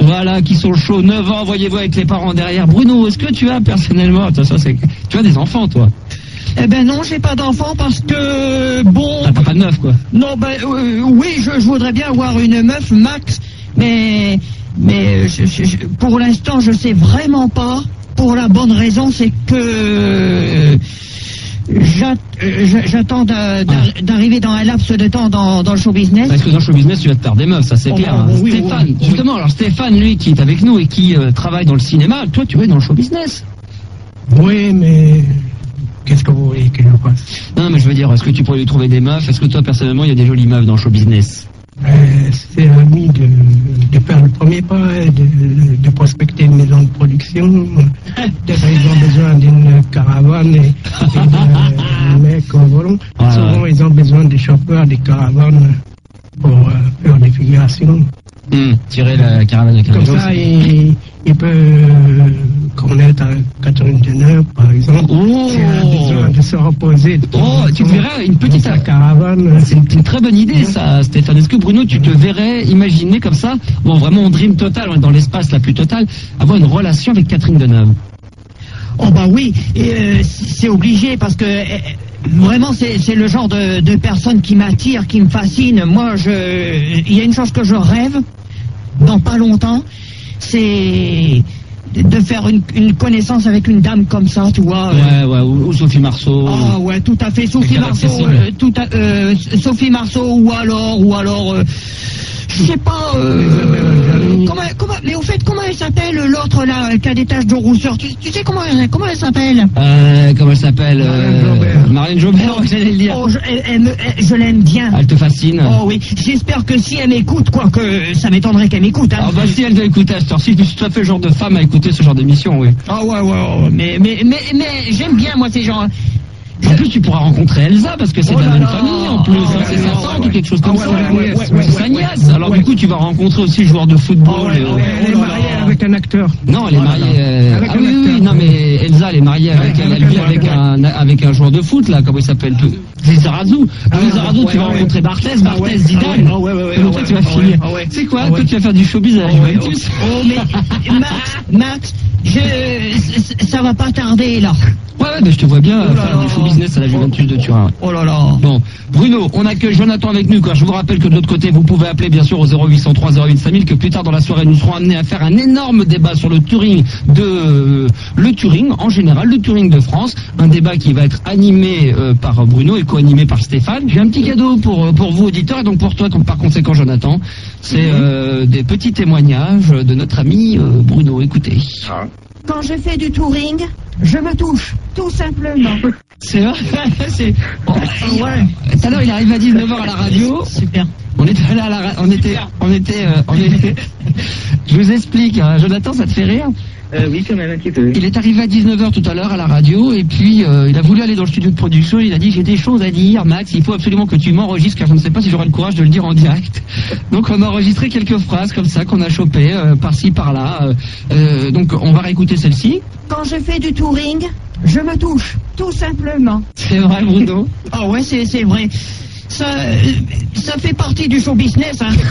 Voilà, qui sont chauds, 9 ans, voyez-vous, avec les parents derrière. Bruno, est-ce que tu as personnellement, attention, tu as des enfants, toi? Eh ben non, j'ai pas d'enfant parce que, bon... T'as pas de meuf, quoi? Non, ben oui, je voudrais bien avoir une meuf, Max, mais pour l'instant, je sais vraiment pas. Pour la bonne raison, c'est que j'attends d'arriver dans un laps de temps dans le show business. Parce que dans le show business, tu vas te faire des meufs, ça c'est clair. Bah, oui, Stéphane, oui. justement, alors Stéphane, lui, qui est avec nous et qui travaille dans le cinéma, toi, tu es dans le show business. Oui, mais qu'est-ce que vous voulez que je fasse? Non, mais je veux dire, est-ce que tu pourrais lui trouver des meufs? Est-ce que toi, personnellement, il y a des jolies meufs dans le show business? C'est à lui de faire le premier pas, de prospecter une maison de production. Peut-être ils ont besoin d'une caravane et d'un mec en volant. Ouais, Souvent, ils ont besoin des chauffeurs des caravanes pour faire des figurations. Tirer la caravane avec un Comme vélo, ça, c'est- il peut connaître Catherine Deneuve, par exemple. Oh. S'il a besoin de se reposer. de temps Oh, en tu te temps verrais une petite... dans sa caravane. C'est une très bonne idée, ça, Stéphane. Est-ce que, Bruno, tu te verrais imaginer comme ça, bon, vraiment en dream total, on est dans l'espace la plus totale, avoir une relation avec Catherine Deneuve? Oh bah oui, c'est obligé parce que vraiment c'est le genre de personne qui m'attire, qui me fascine. Moi, il y a une chose que je rêve dans pas longtemps, c'est de faire une connaissance avec une dame comme ça, tu vois. Ouais, ou Sophie Marceau. Ah ouais, tout à fait, Sophie Avec Marceau, accessible. Sophie Marceau ou alors, je sais pas, mais au fait, comment elle s'appelle l'autre là, qui a des taches de rousseur, tu sais comment elle s'appelle? Comment elle s'appelle? Marlène Jobert, j'allais le dire. Oh, je l'aime bien. Elle te fascine? Oh oui, j'espère que si elle m'écoute, quoique ça m'étonnerait qu'elle m'écoute. Hein. Ah bah si elle doit écouter à cette heure-ci, je suis tout à fait le genre de femme à écouter ce genre d'émission, oui. Ah ouais, mais j'aime bien moi ces gens. En plus, tu pourras rencontrer Elsa, parce que c'est de la là même là. famille, en plus. Ah, C'est ouais, sa ouais, tante ouais. ou quelque chose comme Ah, ça. ouais, C'est sa nièce. Alors, du coup, tu vas rencontrer aussi le joueur de football. Elle est mariée avec un acteur. Non, elle est mariée... Avec Ah un oui, acteur. oui, non, mais Elsa, elle est mariée avec... Ouais, Elle vit avec un joueur de foot, là, comment il s'appelle? Lizarazu. Lizarazu, tu vas rencontrer Barthez, Zidane. Donc toi, tu vas finir. Tu sais quoi? Toi, tu vas faire du showbiz à la Juventus. Oh mais Max, ça va pas tarder là. Ouais, mais je te vois bien faire du show business à la Juventus de Turin. Oh là là. Bon, Bruno, on accueille Jonathan avec nous, quoi. Je vous rappelle que de l'autre côté, vous pouvez appeler bien sûr au 0803 08 5000, que plus tard dans la soirée, nous serons amenés à faire un énorme débat sur le Touring le Touring en général, le Touring de France, un débat qui va être animé par Bruno et co-animé par Stéphane. J'ai un petit cadeau pour vous auditeurs et donc pour toi, par conséquent Jonathan, c'est des petits témoignages de notre ami Bruno. Écoutez. Quand je fais du touring, je me touche, tout simplement. C'est vrai. C'est... Oh, Ouais. tout à l'heure, il arrive à 19h à la radio. Super. On était allé à la on était je vous explique, hein. Jonathan, ça te fait rire? Oui, quand même, un petit peu. Il est arrivé à 19h tout à l'heure à la radio et puis il a voulu aller dans le studio de production. Il a dit: j'ai des choses à dire, Max, il faut absolument que tu m'enregistres car je ne sais pas si j'aurai le courage de le dire en direct. Donc on a enregistré quelques phrases comme ça qu'on a chopées par-ci par-là. Donc on va réécouter celle-ci. Quand je fais du touring, je me touche, tout simplement. C'est vrai, Bruno? Ah ouais, c'est vrai. Ça fait partie du show business, hein.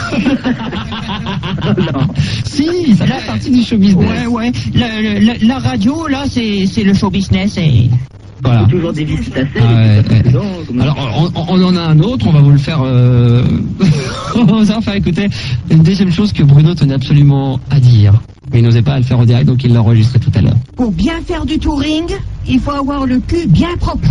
Si, ça fait partie du show business. Ouais. La radio, là, c'est le show business. Et... Voilà. Toujours des visites à Ah ouais, ouais. faire. Alors, on en a un autre, on va vous le faire... on va vous en faire écouter. Une deuxième chose que Bruno tenait absolument à dire. Mais il n'osait pas le faire en direct, donc il l'a enregistré tout à l'heure. Pour bien faire du touring, il faut avoir le cul bien propre.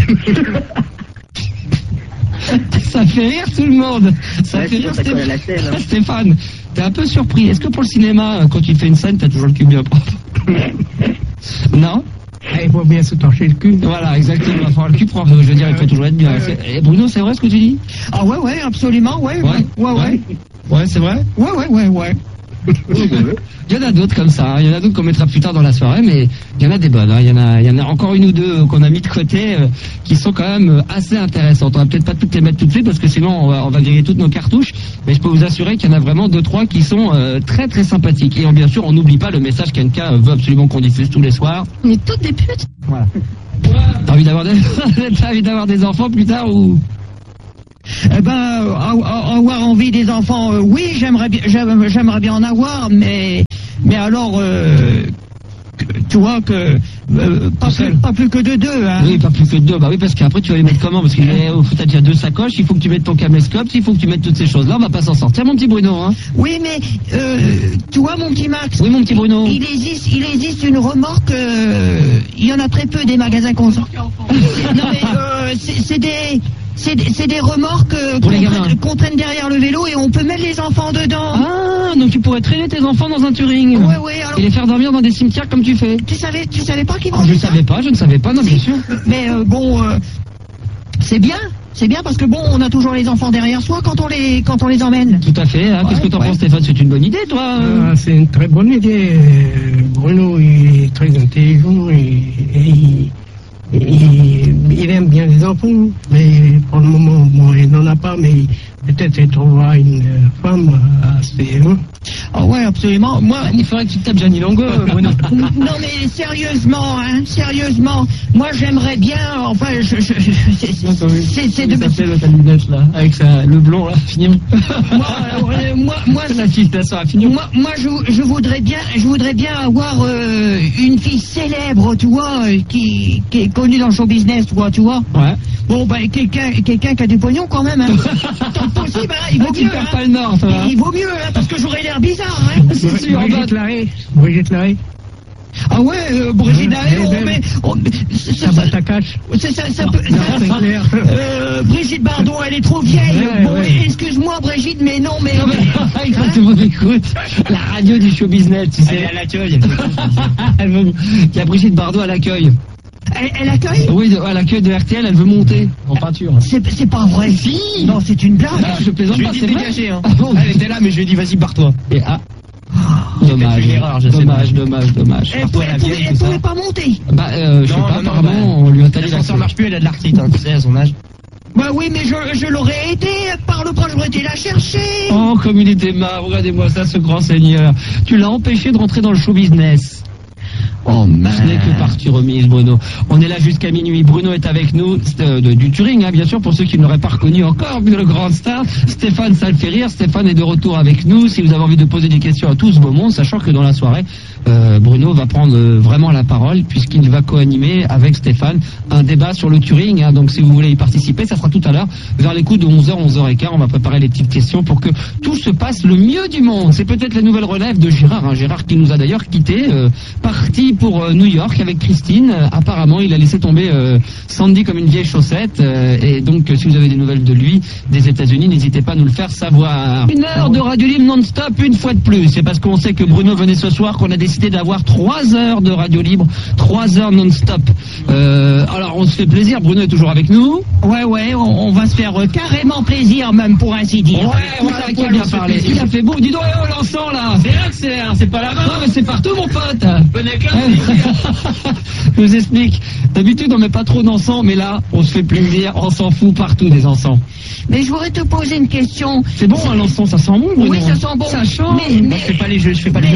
Ça fait rire tout le monde. Ça Ouais, fait c'est rire pour ça qu'on a la scène, hein. Stéphane. T'es un peu surpris. Est-ce que pour le cinéma, quand tu fais une scène, t'as toujours le cul bien propre? Non? Il faut bien se torcher le cul. Voilà, exactement. Il va falloir le cul propre. Je veux dire, il faut toujours être bien. Et Bruno, c'est vrai ce que tu dis? Ah ouais, absolument, ouais. Ouais, c'est vrai? Ouais. Il y en a d'autres comme ça, hein. Il y en a d'autres qu'on mettra plus tard dans la soirée, mais il y en a des bonnes, hein. Il y en a encore une ou deux qu'on a mis de côté qui sont quand même assez intéressantes. On va peut-être pas toutes les mettre tout de suite parce que sinon on va griller toutes nos cartouches, mais je peux vous assurer qu'il y en a vraiment 2-3 qui sont très très sympathiques. Et bien sûr, on n'oublie pas le message qu'Anka veut absolument qu'on diffuse tous les soirs. On est toutes des putes. Voilà. T'as envie d'avoir des enfants plus tard ou... Eh ben, avoir envie des enfants, oui, j'aimerais bien en avoir, mais Mais alors, tu vois que pas plus que de 2, hein. Oui, pas plus que 2. Bah oui, parce qu'après tu vas les mettre comment? Parce que t'as déjà 2 sacoches, il faut que tu mettes ton caméscope, il faut que tu mettes toutes ces choses-là, on va pas s'en sortir, mon petit Bruno, hein. Oui, mais tu vois, mon petit Max. Oui, mon petit Bruno. Il existe une remorque. Il y en a très peu des magasins qu'on sort. Non mais c'est des remorques Pour les gamins. qu'on traîne derrière le vélo et on peut mettre les enfants dedans. Ah, donc tu pourrais traîner tes enfants dans un Touring. Ouais, alors. Et les faire dormir dans des cimetières comme tu fais. Tu savais pas qu'ils Oh, font je ne ça? savais pas, non, bien sûr. Mais bon, c'est bien parce que bon, on a toujours les enfants derrière soi quand on les emmène. Tout à fait, hein. Qu'est-ce que t'en penses, Stéphane? C'est une bonne idée, toi? Ah, c'est une très bonne idée. Bruno, il est très intelligent et il aime bien les enfants. Mais pour le moment, bon, il n'en a pas, mais peut-être il trouvera une femme assez... Ah ouais, absolument. Moi, Il faudrait que tu te tapes Gianni Longo, Bruno. non mais sérieusement, moi j'aimerais bien, enfin, c'est de... ta lunette, là, avec le blond, là, fini. Moi, La fille, ça a fini. Moi, je voudrais bien avoir une fille célèbre, tu vois, qui est connue dans le show business, tu vois. Ouais. Bon, bah, quelqu'un qui a du pognon quand même, hein. Tant que possible, hein, il vaut Tu mieux, perds hein. pas le nord, ça va. Il vaut mieux, hein, parce que j'aurais l'air bizarre, hein. C'est sûr, Brigitte Larrey. Ah ouais, Brigitte Larrey, Ça va ta cache. ça peut... C'est clair. Brigitte Bardot, elle est trop vieille. Ouais, Bon, ouais. Excuse-moi, Brigitte, mais non, mais... Écoute, la radio du show business, tu sais. Elle est à l'accueil. Il y a Brigitte Bardot à l'accueil. Elle accueille? Oui, à l'accueil de RTL, elle veut monter en peinture. C'est pas vrai. Si. Non, c'est une blague. Je plaisante pas, c'est vrai. hein. Ah bon, Elle était là, mais je lui ai dit, vas-y, barre-toi. Et dommage, une erreur, je sais dommage. Elle pouvait pas monter. Bah, je sais pas, apparemment, on lui a taillé la Ça marche plus, elle a de l'arthrite, hein, tu sais, à son âge. Bah oui, mais je l'aurais été, par le proche, j'aurais été la chercher. Oh, comme il était marre, regardez-moi ça, ce grand seigneur. Tu l'as empêché de rentrer dans le show business. Oh, Ce n'est que partie remise, Bruno. On est là jusqu'à minuit. Bruno est avec nous, du Touring, hein, bien sûr, pour ceux qui ne l'auraient pas reconnu encore, le grand star. Stéphane, ça le fait rire. Stéphane est de retour avec nous. Si vous avez envie de poser des questions à tout ce beau monde, sachant que dans la soirée, Bruno va prendre vraiment la parole, puisqu'il va co-animer avec Stéphane un débat sur le Touring. Hein. Donc si vous voulez y participer, ça sera tout à l'heure, vers les coups de 11h, 11h15. On va préparer les petites questions pour que tout se passe le mieux du monde. C'est peut-être la nouvelle relève de Gérard. Hein. Gérard qui nous a d'ailleurs quitté, parti pour New York avec Christine. Apparemment, il a laissé tomber Sandy comme une vieille chaussette. Et donc, si vous avez des nouvelles de lui, des États-Unis, n'hésitez pas à nous le faire savoir. Une heure de Radio Libre non-stop, une fois de plus. C'est parce qu'on sait que Bruno venait ce soir qu'on a décidé d'avoir 3 heures de Radio Libre, 3 heures non-stop. Alors, on se fait plaisir. Bruno est toujours avec nous. Ouais, on va se faire carrément plaisir, même pour ainsi dire. Ouais, voilà, qui a bien parlé. Il a fait beau. Dis donc, l'encens là. C'est là que c'est pas là-bas. Non, mais c'est partout, mon pote. Je vous explique. D'habitude, on met pas trop d'encens, mais là, on se fait plaisir. On s'en fout partout des encens. Mais je voudrais te poser une question. C'est bon, hein, l'encens, ça sent bon, Bruno. Oui, ça sent bon. Ça change. Mais je fais pas les jeux,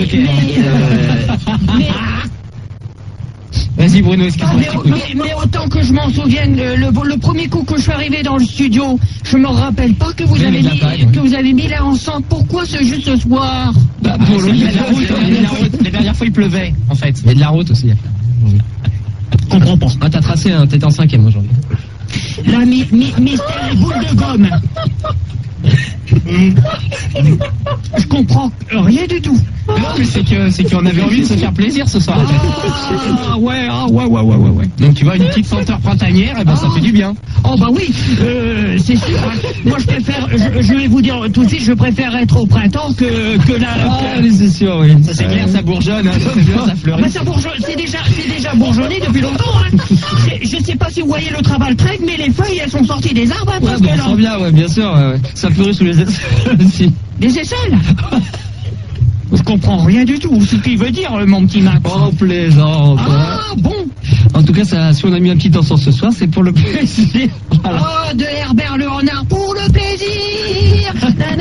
Vas-y, Bruno, excuse-moi. Mais autant que je m'en souvienne, le premier coup que je suis arrivé dans le studio, je me rappelle pas que vous avez mis l'encens. Pourquoi juste ce soir? Bah, pour La dernière fois, il pleuvait, en fait. Il y a de la route aussi. Comprends pas. Ah, t'as tracé, hein, t'étais en 5e aujourd'hui. La mystère boule de gomme. Je comprends rien du tout. Non, mais c'est qu'on avait envie de se faire plaisir ce soir. Ah ouais. Donc tu vois, une petite senteur printanière, et ben ça fait du bien. Oh bah oui, c'est sûr. Hein. Moi je préfère, je vais vous dire tout de suite, je préfère être au printemps que là. Ah oui, c'est sûr, oui. Ça c'est clair, ça bourgeonne, hein, ça fleurit. Bah, ça bourgeonne, c'est déjà bourgeonné depuis longtemps. Hein. Je sais pas si vous voyez le travail trek, mais les feuilles elles sont sorties des arbres. Hein, parce que là. Bien, ouais, bien sûr. Ouais. Ça fleurit sous les aisselles aussi. Des aisselles. Je comprends rien du tout ce qu'il veut dire, mon petit Max. Oh, plaisant. Ah, bon. En tout cas, si on a mis un petit encens ce soir, c'est pour le plaisir. Voilà. Oh, de Herbert le renard pour le plaisir.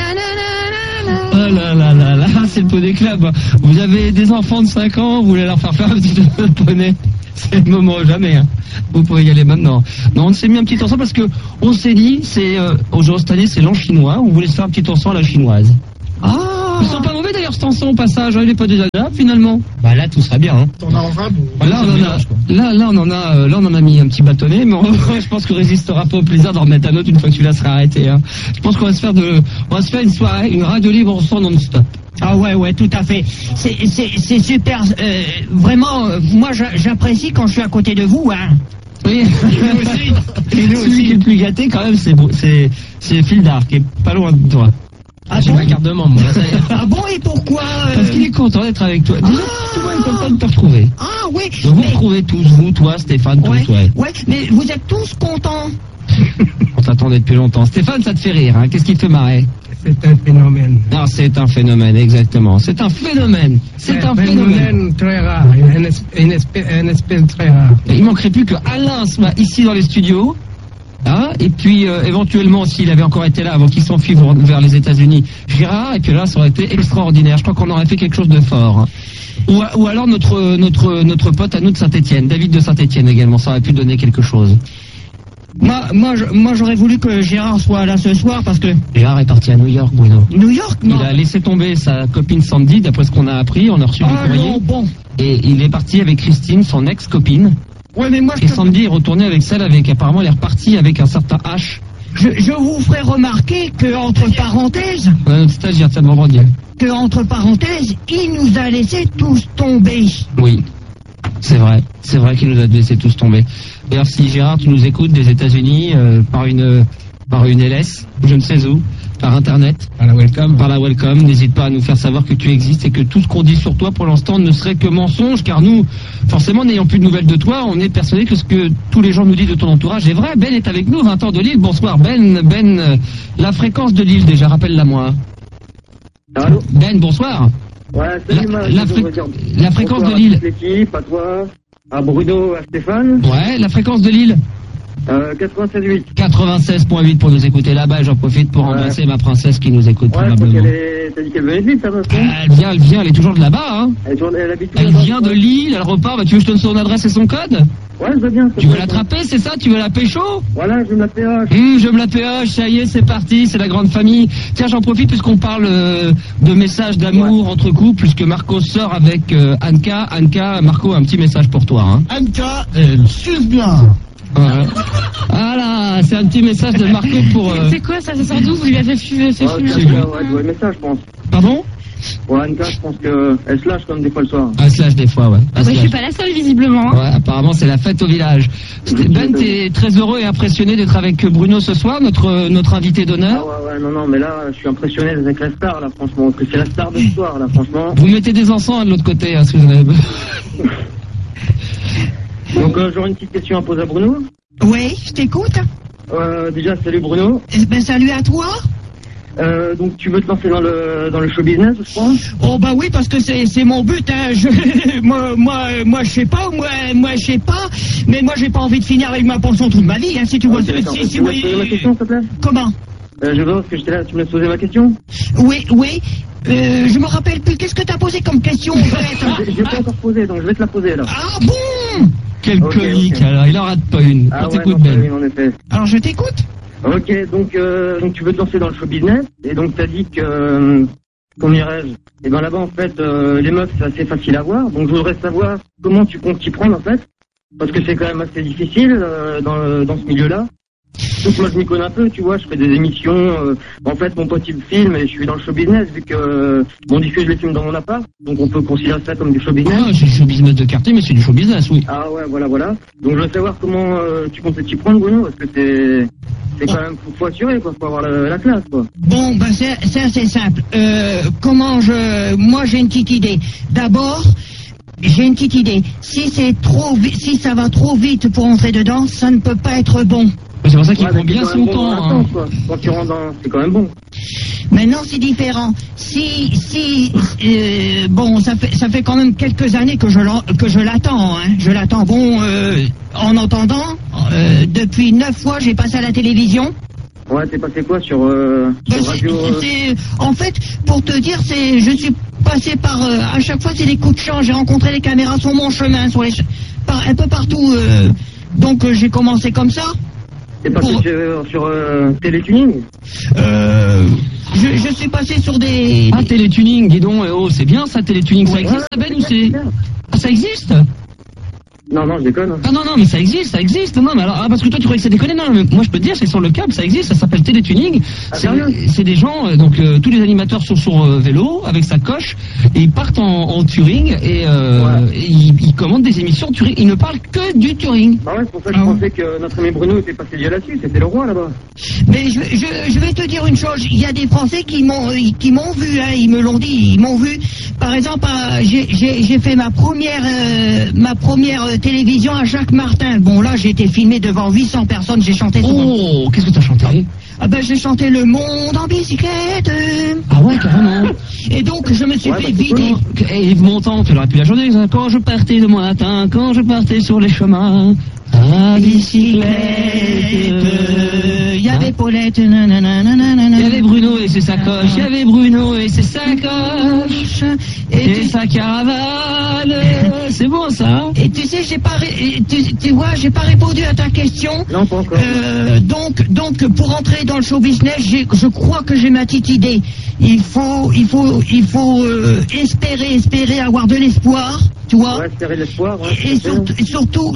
Oh là, c'est le poney club. Vous avez des enfants de 5 ans, vous voulez leur faire un petit peu de poney. C'est le moment ou jamais. Hein. Vous pouvez y aller maintenant. Non, on s'est mis un petit encens parce que on s'est dit, c'est aujourd'hui cette année, c'est l'an chinois. On voulait se faire un petit encens à la chinoise. Ah. Ils sont pas mauvais d'ailleurs, Stanson au passage, il est pas désagréable finalement. Bah là, tout sera bien. Hein. T'en as en rab ou... Là on en a mis un petit bâtonnet, mais je pense qu'on résistera pas au plaisir d'en remettre un autre une fois que celui-là sera arrêté. Hein. Je pense qu'on va se faire une soirée, une radio libre en son non-stop. Ah ouais, tout à fait. C'est super. Vraiment, moi j'apprécie quand je suis à côté de vous, hein. Oui, celui qui est le plus gâté quand même, c'est Fildar, qui est pas loin de toi. Ah J'ai bon ma carte de membre, moi, ça y est. Ah bon, et pourquoi Parce qu'il est content d'être avec toi. Déjà, tout le monde est content de te retrouver. Ah oui. Donc vous retrouvez tous, vous, toi, Stéphane, tous, ouais. Ouais, mais vous êtes tous contents. On t'attendait depuis longtemps. Stéphane, ça te fait rire, hein? Qu'est-ce qui te fait marrer? C'est un phénomène. Non, c'est un phénomène, exactement. C'est un phénomène. C'est un phénomène. Très rare, une espèce très rare. Il manquerait plus que Alain soit ici dans les studios. Hein, et puis éventuellement, s'il avait encore été là avant qu'il s'enfuit vers les États-Unis, Gérard, et puis là, ça aurait été extraordinaire. Je crois qu'on aurait fait quelque chose de fort. Ou alors notre pote à nous de Saint-Étienne, David de Saint-Étienne également, ça aurait pu donner quelque chose. Moi, j'aurais voulu que Gérard soit là ce soir parce que... Gérard est parti à New York, Bruno. New York, non. Il a laissé tomber sa copine Sandy, d'après ce qu'on a appris, on a reçu du courrier. Non, bon. Et il est parti avec Christine, son ex-copine. Ouais, mais moi, Et Sandy est retournée avec celle avec, apparemment, elle est repartie avec un certain H. Je vous ferai remarquer que, entre parenthèses, On a notre stagiaire, tiens, de vendredi. il nous a laissé tous tomber. Oui. C'est vrai qu'il nous a laissé tous tomber. D'ailleurs, si Gérard, tu nous écoutes des États-Unis par une LS, je ne sais où, par Internet, Par la welcome. n'hésite pas à nous faire savoir que tu existes et que tout ce qu'on dit sur toi pour l'instant ne serait que mensonge, car nous, forcément, n'ayant plus de nouvelles de toi, on est persuadé que ce que tous les gens nous disent de ton entourage est vrai. Ben est avec nous, 20 ans de Lille. Bonsoir Ben, la fréquence de Lille déjà, rappelle-la moi. Allô? Ben, bonsoir. Ouais, salut, La fréquence de Lille. À toute l'équipe, à toi, à Bruno, à Stéphane. Ouais, la fréquence de Lille. 96.8. 96.8 pour nous écouter là-bas. Et j'en profite pour embrasser ma princesse qui nous écoute Ouais, probablement. t'as dit qu'elle venait de Lille, ça va? Elle vient, elle est toujours de là-bas. Hein. Elle habite Elle là-bas, vient de Lille, elle repart. Bah, tu veux que je te donne son adresse et son code? Ouais, je veux bien. Tu veux l'attraper, c'est ça? Tu veux la pécho? Voilà, je veux me la PH. Je me la PH, ça y est, c'est parti, c'est la grande famille. Tiens, j'en profite puisqu'on parle de messages d'amour entre couples, puisque Marco sort avec Anka. Anka, Marco, un petit message pour toi. Hein. Anka, elle suce bien. Voilà, c'est un petit message de Marco pour... C'est quoi ça? Ça sort d'où? Vous lui avez fait fumer Ouais, je vois le message, je pense. Pardon? Ouais, Anka, je pense qu'elle se lâche comme des fois le soir. Ah, slash des fois, ouais. Ouais, je suis pas la seule visiblement. Hein. Ouais, apparemment c'est la fête au village. Ben, t'es très heureux et impressionné d'être avec Bruno ce soir, notre invité Ah d'honneur. ouais, non, mais là, je suis impressionné avec la star, là, franchement. Parce que c'est la star de ce soir, là, franchement. Vous mettez des encens hein, de l'autre côté, hein, si vous en avez besoin. Donc, j'aurais une petite question à poser à Bruno. Oui, je t'écoute. Déjà, salut Bruno. Ben, salut à toi. Donc, tu veux te lancer dans le show business, je crois? Oh bah oui, parce que c'est mon but. Hein. Moi, je sais pas. Moi, je sais pas. Mais moi, j'ai pas envie de finir avec ma pension toute ma vie. Hein, si tu vois. Ok, d'accord. Si, Tu me laisses poser ma question, s'il te plaît? Comment? Je veux parce que j'étais là, tu me laisses poser ma question? Oui. Je me rappelle plus. Qu'est-ce que t'as posé comme question en fait? Je l'ai pas encore posé, donc je vais te la poser, là. Ah bon? Quel Ok, comique, ok. alors, il en rate pas une. Ah On ouais, t'écoute, non, Ben. oui, en effet. Alors je t'écoute. Ok, donc tu veux te lancer dans le show business, et donc t'as dit que, comment dirais-je, et ben là-bas en fait, les meufs c'est assez facile à voir, donc je voudrais savoir comment tu comptes t'y prendre en fait, parce que c'est quand même assez difficile dans ce milieu-là. Donc moi je m'y connais un peu, tu vois, je fais des émissions, en fait mon pote il filme et je suis dans le show business vu que on diffuse les films dans mon appart, donc on peut considérer ça comme du show business. Ah, c'est du show business de quartier, mais c'est du show business, oui. Ah ouais, voilà. Donc je veux savoir comment tu comptes t'y prendre, Bruno, parce que c'est quand même, faut assurer, quoi, faut avoir la classe, quoi. Bon, ben c'est assez simple. Moi j'ai une petite idée. D'abord, j'ai une petite idée. Si ça va trop vite pour entrer dedans, ça ne peut pas être bon. C'est pour ça qu'il Ouais, prend mais c'est bien quand son même bon dans temps. un Hein. sens, quoi. Quand tu rentres dans, c'est quand même bon. Maintenant, c'est différent. Bon, ça fait quand même quelques années que je l'attends. Hein. Je l'attends. Bon, en entendant, depuis 9 fois, j'ai passé à la télévision. Ouais, t'es passé quoi sur Ben, radio en fait, pour te dire, je suis passé par, à chaque fois, c'est des coups de chance. J'ai rencontré les caméras sur mon chemin, un peu partout. Donc, j'ai commencé comme ça. T'es passé sur Télétuning? je suis passé sur des... Ah, télétuning, dis donc, oh, c'est bien ça, télétuning, ça existe, ça, Ben, ou c'est... Ah, ça existe? Non, je déconne. Ah non, mais ça existe. Non, mais alors, parce que toi tu croyais que ça déconnait, non, mais moi je peux te dire, c'est sur le câble, ça existe, ça s'appelle télétuning. C'est des gens, tous les animateurs sont sur vélo, avec sa coche, et ils partent en touring, et ils commandent des émissions touring, ils ne parlent que du touring. Bah ouais, c'est pour ça que je pensais que notre ami Bruno était passé lié là-dessus, c'était le roi là-bas. Mais je vais te dire une chose, il y a des Français qui m'ont vu, hein, ils me l'ont dit, ils m'ont vu. Par exemple, j'ai fait ma première télévision à Jacques Martin. Bon, là, j'ai été filmé devant 800 personnes, j'ai chanté... Oh, qu'est-ce que t'as chanté? Ah ben, j'ai chanté Le Monde en bicyclette. Ah ouais, carrément. Et donc, je me suis fait vider. Et Yves Montand, tu l'aurais pu la chanter, quand je partais de mon matin, quand je partais sur les chemins, à bicyclette. Il y avait Paulette, il y avait Bruno et ses sacoches, il y avait Bruno et ses sacoches, et sa caravane. C'est bon ça. Et tu sais, tu vois, j'ai pas répondu à ta question. Non, pas encore. Donc, pour entrer dans le show business, je crois que j'ai ma petite idée. Il faut espérer avoir de l'espoir, tu vois. Ouais, espérer l'espoir. Ouais, et surtout,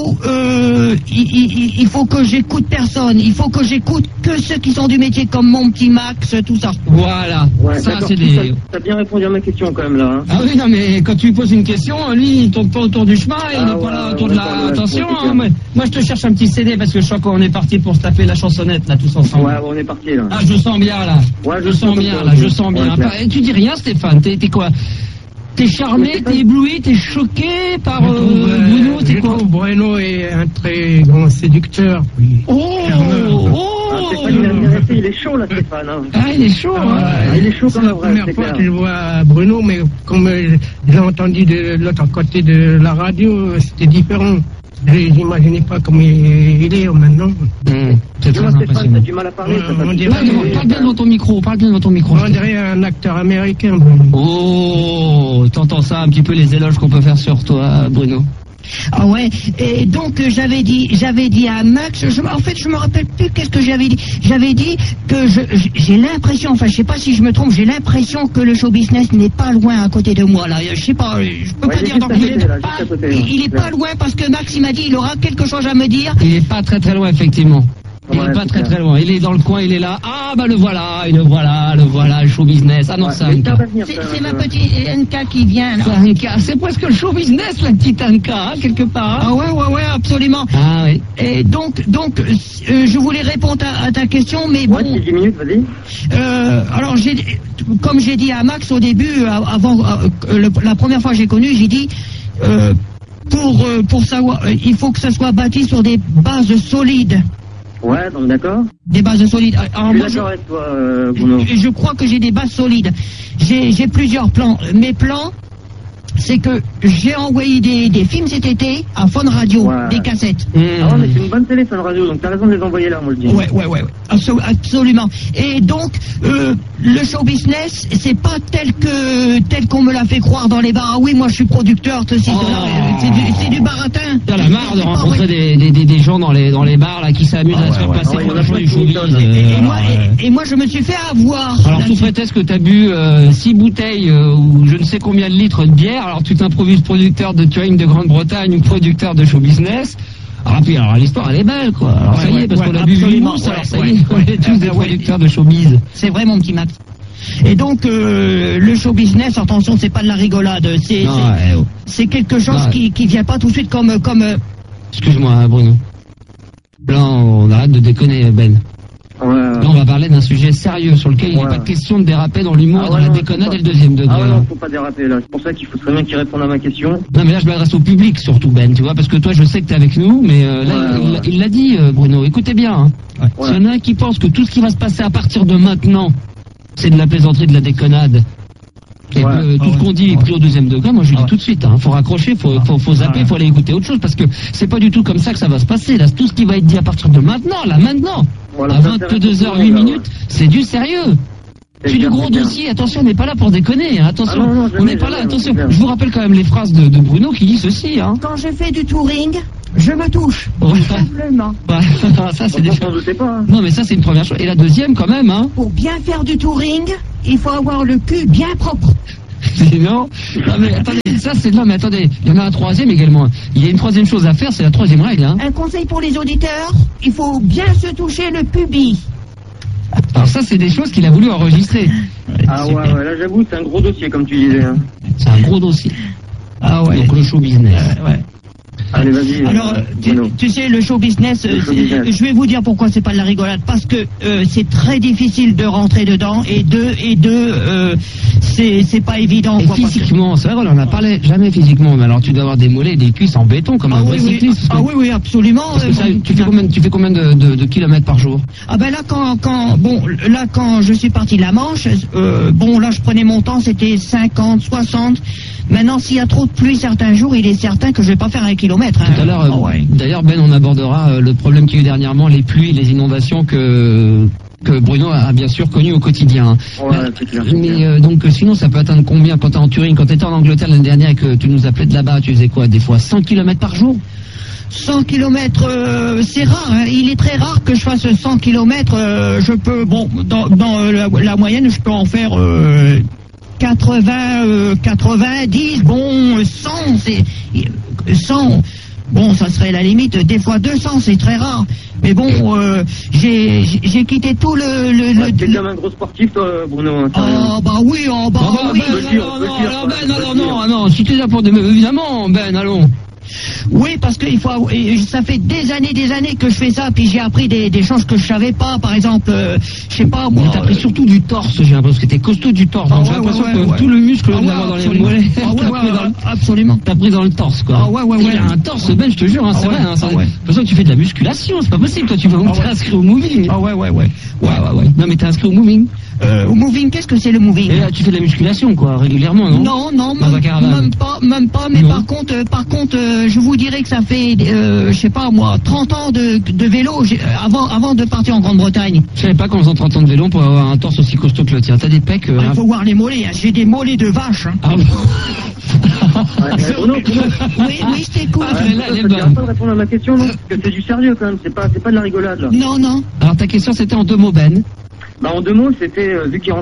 il faut que j'écoute personne. Il faut que j'écoute que ceux qui sont du métier comme mon petit Max, tout ça. Voilà. Ouais, ça, d'accord. c'est des... T'as bien répondu à ma question quand même là. Hein. Ah oui, non, mais quand tu lui poses une question, lui, il tourne pas autour du chemin, il n'est pas là autour de la... Attention, hein, moi je te cherche un petit CD parce que je crois qu'on est parti pour se taper la chansonnette, là, tous ensemble. Ouais, on est parti là. Ah, je sens bien, là. Ouais, je sens bien, là, je sens bien. Ouais, tu dis rien, Stéphane, t'es quoi? T'es charmé, t'es ébloui, t'es choqué par Bruno, t'es quoi? Bruno est un très grand séducteur. Oui. Stéphane, il est chaud là, Stéphane. Hein. Ah, il est chaud, hein. Il est chaud C'est comme la un vrai, première fois que je vois Bruno, mais comme j'ai entendu de l'autre côté de la radio, c'était différent. J'imaginais pas comment il est maintenant. C'est très Stéphane, impressionnant. t'as du mal à parler. On dirait, Parle bien dans ton micro, on dirait un acteur américain, Bruno. Oh, t'entends ça, un petit peu les éloges qu'on peut faire sur toi, Bruno. Ah ouais, et donc j'avais dit à Max, en fait je me rappelle plus qu'est-ce que j'avais dit. J'avais dit que j'ai l'impression, enfin je sais pas si je me trompe, j'ai l'impression que le show business n'est pas loin à côté de moi là. Je sais pas, je peux pas dire dans il est pas loin parce que Max il m'a dit il aura quelque chose à me dire. Il est pas très loin effectivement. Il est pas très loin. Il est dans le coin, il est là. Ah bah le voilà, le show business. Ah non, c'est Anka. C'est ma petite Anka qui vient là. C'est Anka, c'est presque le show business, la petite Anka, hein, quelque part. Ah ouais, absolument. Ah oui. Et donc, je voulais répondre à ta question, mais bon. Ouais, c'est 10 minutes, vas-y. Alors, comme j'ai dit à Max au début, avant la première fois que j'ai connu, j'ai dit. Pour savoir, il faut que ça soit bâti sur des bases solides. Ouais, donc d'accord. Des bases solides. Alors, je suis d'accord avec toi, Bruno. Je crois que j'ai des bases solides. J'ai plusieurs plans. Mes plans, c'est que j'ai envoyé des films cet été à Fun Radio, des cassettes. Ah ouais, mais c'est une bonne télé, Fun Radio, donc t'as raison de les envoyer là, moi je dis. Ouais. Absolument. Et donc, le show business, c'est pas tel qu'on me l'a fait croire dans les bars. Ah oui, moi je suis producteur, c'est du baratin. T'as la marre de rencontrer des gens dans les bars là qui s'amusent à se faire passer pour la joie du showbiz. Et moi je me suis fait avoir. Alors sous prétexte que t'as bu 6 bouteilles ou je ne sais combien de litres de bière, alors tu t'improvises producteur de touring de Grande-Bretagne ou producteur de show business. Alors l'histoire elle est belle quoi. Alors ça y est, parce qu'on a bu 8 mousses, alors ça y est, on est tous des producteurs de showbiz. C'est vrai mon petit Max. Et donc le show business, attention, c'est pas de la rigolade, c'est quelque chose qui vient pas tout de suite comme. Excuse-moi Bruno. Là on arrête de déconner Ben. Là on va parler d'un sujet sérieux sur lequel il n'est pas de question de déraper dans l'humour, dans la déconnade et le deuxième degré. Ah ouais, non, faut pas déraper là. C'est pour ça qu'il faut très bien qu'il réponde à ma question. Non mais là je m'adresse au public surtout Ben, tu vois, parce que toi je sais que t'es avec nous, mais là il l'a dit Bruno, écoutez bien. Hein. S'il y en a un qui pense que tout ce qui va se passer à partir de maintenant, c'est de la plaisanterie, de la déconnade, et tout ce qu'on dit est pris au deuxième degré, moi je lui dis tout de suite, faut raccrocher, faut zapper, faut aller écouter autre chose, parce que c'est pas du tout comme ça que ça va se passer. Là, tout ce qui va être dit à partir de maintenant, à 22h08, c'est du sérieux. C'est du gros dossier, attention, on n'est pas là pour déconner, attention, on n'est pas là, attention. Je vous rappelle quand même les phrases de Bruno qui dit ceci. Hein. Quand je fais du touring, Je me touche. Ouais. Tout simplement. Ouais, ça c'est des On choses. s'en doutait pas. Hein. Non mais ça c'est une première chose. Et la deuxième quand même, hein. Pour bien faire du touring, il faut avoir le cul bien propre. Non, mais attendez, ça c'est non mais attendez, il y en a un troisième également. Il y a une troisième chose à faire, c'est la troisième règle, hein. Un conseil pour les auditeurs, il faut bien se toucher le pubis. Alors ça c'est des choses qu'il a voulu enregistrer. Ah ouais, là j'avoue, c'est un gros dossier comme tu disais. Hein. C'est un gros dossier. Ah ouais. Donc le show business. Ouais. Allez, vas-y. Alors, tu sais, le show business, je vais vous dire pourquoi c'est pas de la rigolade. Parce que c'est très difficile de rentrer dedans et c'est pas évident. Et Quoi, parce que- physiquement, c'est vrai, on en a parlé jamais physiquement, mais alors tu dois avoir des mollets et des cuisses en béton comme un vrai cycliste. Ah oui, oui, absolument. Parce que ça, tu fais combien de kilomètres par jour? Ah ben là quand je suis parti de la Manche, là je prenais mon temps, c'était 50, 60. Maintenant s'il y a trop de pluie certains jours, il est certain que je vais pas faire un kilomètre. Hein. Tout à l'heure, Ah ouais. d'ailleurs Ben, on abordera le problème qu'il y a eu dernièrement, les pluies, les inondations que Bruno a bien sûr connu au quotidien. Ouais, c'est clair. Mais donc sinon ça peut atteindre combien quand t'es en Turing, quand t'étais en Angleterre l'année dernière et que tu nous appelais de là-bas, tu faisais quoi des fois 100 km par jour? 100 km, c'est rare. Hein. Il est très rare que je fasse 100 km. Je peux, dans la moyenne, je peux en faire 80, 90. Bon, 100, c'est 100. Bon, ça serait la limite. Des fois 200, c'est très rare. Mais bon, j'ai quitté tout T'es comme un gros sportif, toi, Bruno. Hein, Ah bah oui, oui. Non, si tu es là pour évidemment, Ben, allons. Oui, parce que ça fait des années que je fais ça, puis j'ai appris des choses que je savais pas. Par exemple, je sais pas moi. Mais t'as pris surtout du torse, j'ai l'impression que t'es costaud du torse. Donc j'ai l'impression que tout le muscle Ah de ouais, l'avoir dans les absolument. mollets. Ah ouais, absolument. T'as pris dans le torse, quoi. Ah ouais. Il a un torse, Ben, je te jure, hein, c'est Ah ouais, vrai. Hein, ah ouais. J'ai l'impression que tu fais de la musculation, c'est pas possible. Toi, tu vas t'es inscrit au moving. Ah ouais. Ouais. Non, mais t'es inscrit au moving. Au moving, qu'est-ce que c'est le moving? Et là, tu fais de la musculation, quoi, régulièrement, non? Non, Dans un caravane. même pas, mais Non. par contre, je vous dirais que ça fait, je sais pas moi, 30 ans de vélo avant de partir en Grande-Bretagne. Je savais pas qu'en faisant 30 ans de vélo, on pouvait avoir un torse aussi costaud que le tien. T'as des pecs. Il faut voir les mollets, hein. J'ai des mollets de vache. Hein. Ah bon. Bruno, Oui, je t'écoute. elle est tu bonne. vas pas répondre à ma question, non? Parce que c'est du sérieux quand même, c'est pas de la rigolade là. Non. Alors ta question c'était en 2 mots, Ben. Bah en 2 mots, c'était vu qu'il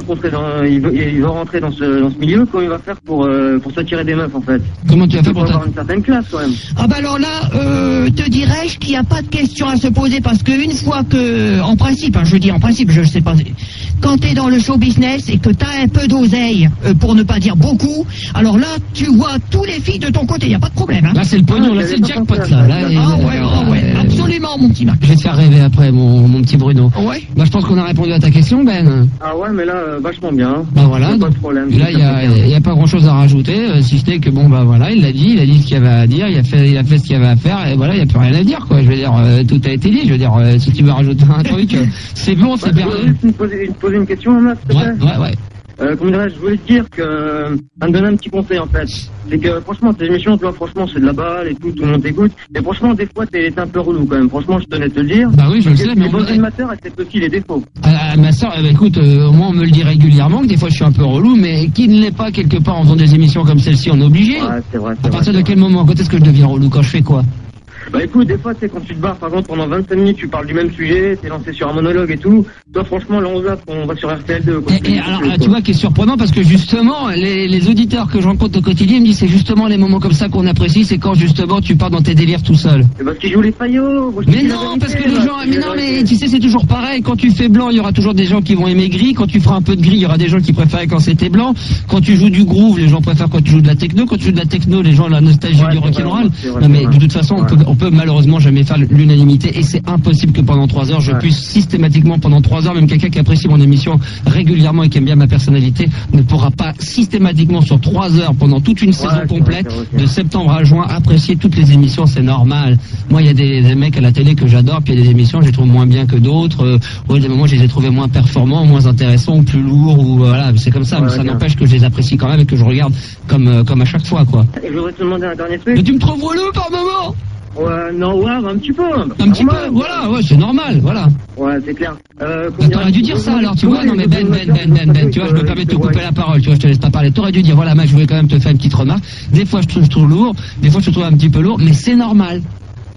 veut rentrer dans ce milieu, comment il va faire pour s'attirer des meufs en fait? Comment tu vas Il faire faut pour avoir une certaine classe quand même. Ah bah alors là, te dirais-je qu'il n'y a pas de question à se poser parce qu'une fois que, en principe, je sais pas, quand t'es dans le show business et que t'as un peu d'oseille, pour ne pas dire beaucoup, alors là, tu vois tous les filles de ton côté, il n'y a pas de problème. Hein. Là c'est le pognon, là c'est le jackpot là. Ouais, absolument mon petit Marc. Je vais te faire rêver après mon petit Bruno. Ouais. Bah je pense qu'on a répondu à ta question, Ben. Ah ouais, mais là, vachement bien. Hein. Bah voilà, Y a pas donc, de problème. là il y a pas grand chose à rajouter, si ce n'est que bon bah voilà, il a dit ce qu'il y avait à dire, il a fait ce qu'il y avait à faire et voilà, il y a plus rien à dire quoi. Je veux dire, tout a été dit. Je veux dire, si tu veux rajouter un truc, c'est bon, c'est bien. Je voudrais juste me poser une question, Max, s'il te plaît. Ouais. Comment dirais-je, je voulais te dire que, me donner un petit conseil en fait. C'est que franchement, tes émissions, tu vois, franchement, c'est de la balle et tout le monde t'écoute. Mais franchement, des fois, t'es un peu relou quand même. Franchement, je tenais à te le dire. Bah oui, je le sais, mais les bons animateurs acceptent aussi les défauts. Ma soeur, écoute, moi on me le dit régulièrement que des fois je suis un peu relou, mais qui ne l'est pas quelque part en faisant des émissions comme celle-ci, on est obligé. Ouais, c'est vrai. À partir de quel moment, quand est-ce que je deviens relou, quand je fais quoi? Bah écoute, des fois, tu sais, quand tu te barres, par exemple, pendant 25 minutes, tu parles du même sujet, t'es lancé sur un monologue et tout. Toi, franchement, là, on va sur RTL2. Quoi. Et alors, tu vois, qui est surprenant, parce que justement, les auditeurs que je rencontre au quotidien me disent c'est justement les moments comme ça qu'on apprécie, c'est quand justement tu pars dans tes délires tout seul. C'est parce qu'ils jouent les faillots. Moi, je te Mais dis la non, vérité, parce que les là, gens, je te dis mais la non, vérité. mais tu sais, c'est toujours pareil. Quand tu fais blanc, il y aura toujours des gens qui vont aimer gris. Quand tu feras un peu de gris, il y aura des gens qui préfèrent quand c'était blanc. Quand tu joues du groove, les gens préfèrent quand tu joues de la techno. Quand tu joues de la techno, les gens la nostalgie Ouais, du c'est rock'n'roll. vrai, c'est vrai, Non, mais c'est de vrai. toute façon, Ouais. on peut malheureusement jamais faire l'unanimité et c'est impossible que pendant 3 heures, je puisse systématiquement pendant 3 heures, même quelqu'un qui apprécie mon émission régulièrement et qui aime bien ma personnalité, ne pourra pas systématiquement sur 3 heures pendant toute une saison c'est complète, vrai, c'est vrai. de septembre à juin, apprécier toutes les émissions, c'est normal. Moi, il y a des mecs à la télé que j'adore, puis il y a des émissions que je les trouve moins bien que d'autres. Ouais, des moments, je les ai trouvés moins performants, moins intéressants, ou plus lourds, ou voilà, c'est comme ça. Ouais, mais ça bien. n'empêche que je les apprécie quand même et que je regarde comme à chaque fois, quoi. Et je voudrais te demander un dernier truc. Mais tu me trouves relou par moment? Ouais, non, ouais, un petit peu. Un petit peu, voilà, ouais, c'est normal, voilà. Ouais, c'est clair. T'aurais dû dire ça alors, tu vois, non mais Ben, tu vois, je me permets de te couper la parole, tu vois, je te laisse pas parler. T'aurais dû dire, voilà, Max, je voulais quand même te faire une petite remarque. Des fois, je trouve lourd, des fois, je te trouve un petit peu lourd, mais c'est normal.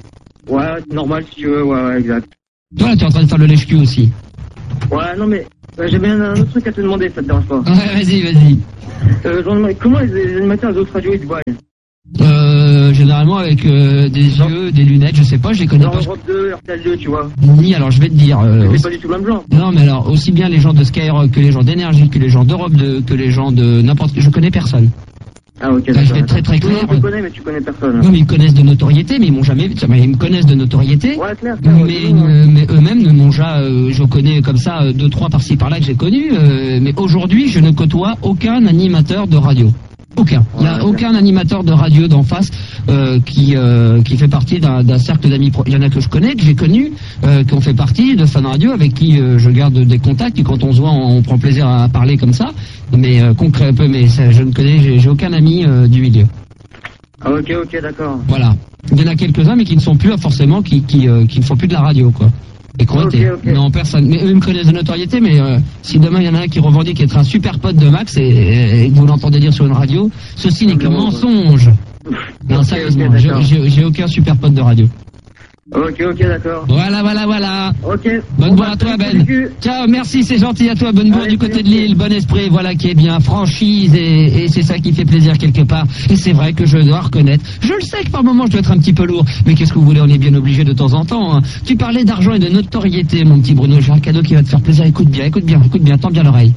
Ouais, c'est normal si tu veux, ouais, exact. Toi, là, tu es en train de faire le lèche-cul aussi. Ouais, non mais, j'ai bien un autre truc à te demander, ça te dérange pas. Ouais, vas-y. Comment les animateurs des autres radios, ils te voient? Généralement avec des yeux, des lunettes, je sais pas, je les connais Genre pas. Europe 2, RTL 2, tu vois. Ni, alors je vais te dire. C'est pas du tout le même genre. Non, mais alors, aussi bien les gens de Skyrock que les gens d'Énergie, que les gens d'Europe 2, que les gens de n'importe qui, je connais personne. Ah, ok, Là, je vais être très très clair. Tu me connais, mais tu connais personne. Non, mais ils me connaissent de notoriété, mais ils m'ont jamais vu. Ils me connaissent de notoriété. Ouais, clair. Mais eux-mêmes ne m'ont jamais, je connais comme ça 2-3 par-ci par-là que j'ai connus, mais aujourd'hui je ne côtoie aucun animateur de radio. Aucun. Il n'y a aucun animateur de radio d'en face qui fait partie d'un cercle d'amis. Il y en a que je connais, que j'ai connus, qui ont fait partie de Fun Radio, avec qui je garde des contacts, et quand on se voit, on prend plaisir à parler comme ça. Mais je ne connais, j'ai aucun ami du milieu. Ah, ok, d'accord. Voilà. Il y en a quelques-uns, mais qui ne sont plus forcément, qui ne font plus de la radio, quoi. Et croyez, non, personne. Mais eux, ils me connaissent de notoriété, mais si demain il y en a un qui revendique être un super pote de Max et que vous l'entendez dire sur une radio, ceci n'est que mensonge. Non, sérieusement, j'ai aucun super pote de radio. Ok, d'accord. Voilà. Ok. Bonne bourre à toi, Ben. Ciao, merci, c'est gentil à toi. Bonne bourre du côté de Lille, bon esprit, voilà qui est bien, franchise, et c'est ça qui fait plaisir quelque part. Et c'est vrai que je dois reconnaître, je le sais que par moments je dois être un petit peu lourd, mais qu'est-ce que vous voulez, on est bien obligé de temps en temps. Hein. Tu parlais d'argent et de notoriété, mon petit Bruno, j'ai un cadeau qui va te faire plaisir. Écoute bien, tends bien l'oreille.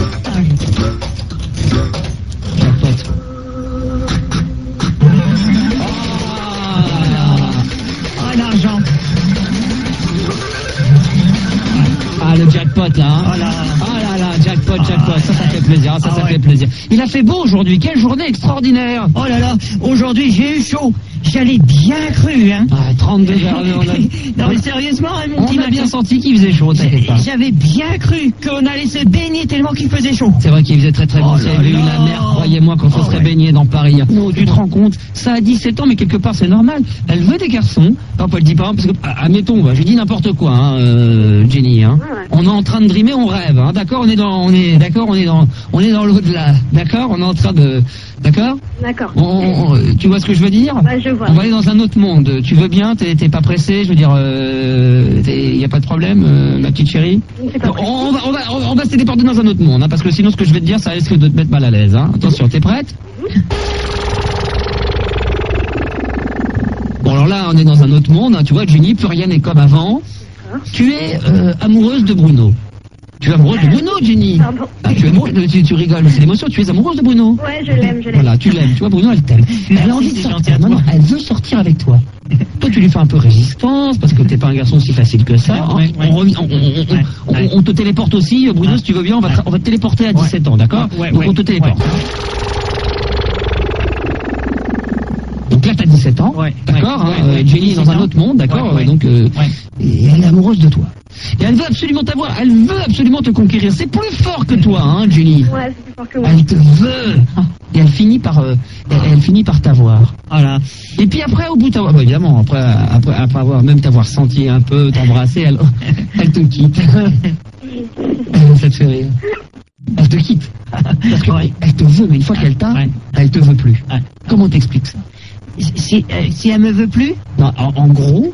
L'argent. Ah, le jackpot là, hein. Oh là, jackpot, ça fait plaisir, ça fait plaisir. Il a fait beau aujourd'hui, quelle journée extraordinaire. Oh là là, aujourd'hui j'ai eu chaud, j'allais bien cru, hein. Ah, 32 heures, non mais sérieusement, hein, mon petit on a bien senti qu'il faisait chaud, t'inquiète pas. J'avais bien cru qu'on allait se baigner tellement qu'il faisait chaud. C'est vrai qu'il faisait très très bon, il y avait eu la mer, croyez-moi, quand on serait baigné dans Paris. Non, tu te rends compte, ça a 17 ans, mais quelque part c'est normal. Elle veut des garçons, non, pas le dit pas, parce que, admettons, je dis n'importe quoi, hein, Jenny, hein. On est en train de dreamer, on rêve, hein, d'accord, on est dans l'au-delà, d'accord, on est en train de, d'accord. Tu vois ce que je veux dire? Ouais, je vois. On va aller dans un autre monde. Tu veux bien? T'es pas pressé? Je veux dire, y a pas de problème, ma petite chérie? On va se téléporter dans un autre monde, hein, parce que sinon ce que je vais te dire, ça risque de te mettre mal à l'aise. Hein. Attention, t'es prête? Bon, alors là, on est dans un autre monde. Hein, tu vois, Jenny, plus rien n'est comme avant. Tu es amoureuse de Bruno. Tu es amoureuse de Bruno, Jenny? Pardon. Ah, tu rigoles, c'est l'émotion. Tu es amoureuse de Bruno? Ouais, je l'aime. Voilà, tu l'aimes. Tu vois, Bruno, elle t'aime. Elle a envie de sortir. Non, elle veut sortir avec toi. Toi, tu lui fais un peu résistance parce que t'es pas un garçon si facile que ça. On te téléporte aussi, Bruno, si tu veux bien, on va te téléporter à 17 ans, d'accord? Donc on te téléporte. Donc là, t'as 17 ans, d'accord? Jenny est dans un autre monde, d'accord? Donc, et elle est amoureuse de toi. Et elle veut absolument t'avoir, elle veut absolument te conquérir. C'est plus fort que toi, hein, Jenny? Ouais, c'est plus fort que moi. Elle te veut. Et elle finit par t'avoir. Voilà. Et puis après, au bout de évidemment, après avoir, même t'avoir senti un peu, t'embrasser, elle te quitte. Ça te fait rire. Elle te quitte. Parce qu'elle te veut, mais une fois qu'elle t'a, elle te veut plus. Comment t'expliques ça? Si elle me veut plus? Non, en gros.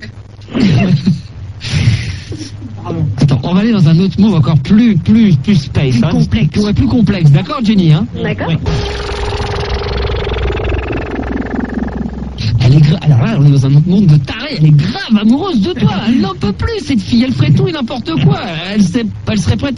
Attends, on va aller dans un autre mot encore plus space. Plus complexe. Ouais, plus complexe. D'accord, Jenny, hein? D'accord. Alors là, on est dans un autre monde de taré. Elle est grave amoureuse de toi. Elle n'en peut plus, cette fille. Elle ferait tout et n'importe quoi. Elle serait prête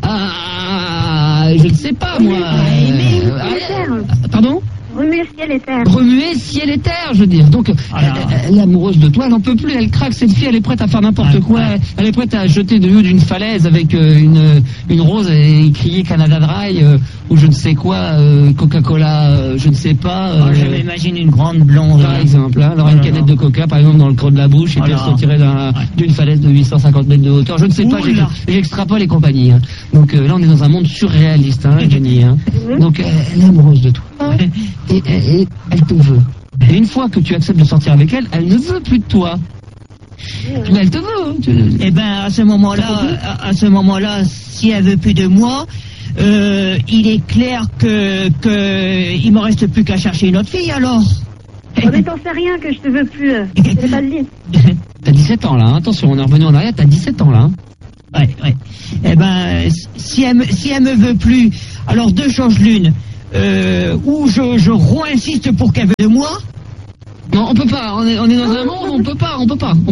à je ne sais pas, moi. Pardon? Remuer ciel et terre. Remuer ciel et terre, je veux dire. Donc, elle est amoureuse de toi, elle n'en peut plus, elle craque, cette fille, elle est prête à faire n'importe quoi. Elle est prête à jeter de haut d'une falaise avec une rose et crier Canada Dry, ou je ne sais quoi, Coca-Cola, je ne sais pas. Je m'imagine une grande blonde. Par exemple, hein, elle aura une canette de Coca, par exemple, dans le creux de la bouche, et puis elle se tirait d'une falaise de 850 mètres de hauteur. Je ne sais pas, j'extrapole les compagnies. Hein. Donc là, on est dans un monde surréaliste, hein, Jenny. Hein. Donc, elle est amoureuse de toi. Et elle te veut. Et une fois que tu acceptes de sortir avec elle, elle ne veut plus de toi. Mais elle te veut. Eh ben, à ce moment-là, si elle veut plus de moi, il est clair que il me reste plus qu'à chercher une autre fille alors. Mais t'en sais rien que je te veux plus. Je vais pas le dire. T'as 17 ans là, hein. Attention, on est revenu en arrière, t'as 17 ans là. Hein. Ouais. Eh ben, si elle me veut plus, alors deux choses l'une. Ou je re-insiste pour qu'elle veuille de moi. Non, on peut pas, on est dans un monde, on peut pas.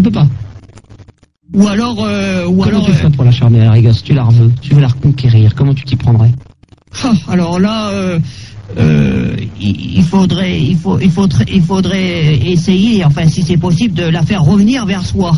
Ou alors, Comment tu ferais pour la charmer à la rigueur, si tu la veux la reconquérir, comment tu t'y prendrais? alors là, il faudrait essayer, enfin si c'est possible, de la faire revenir vers soi.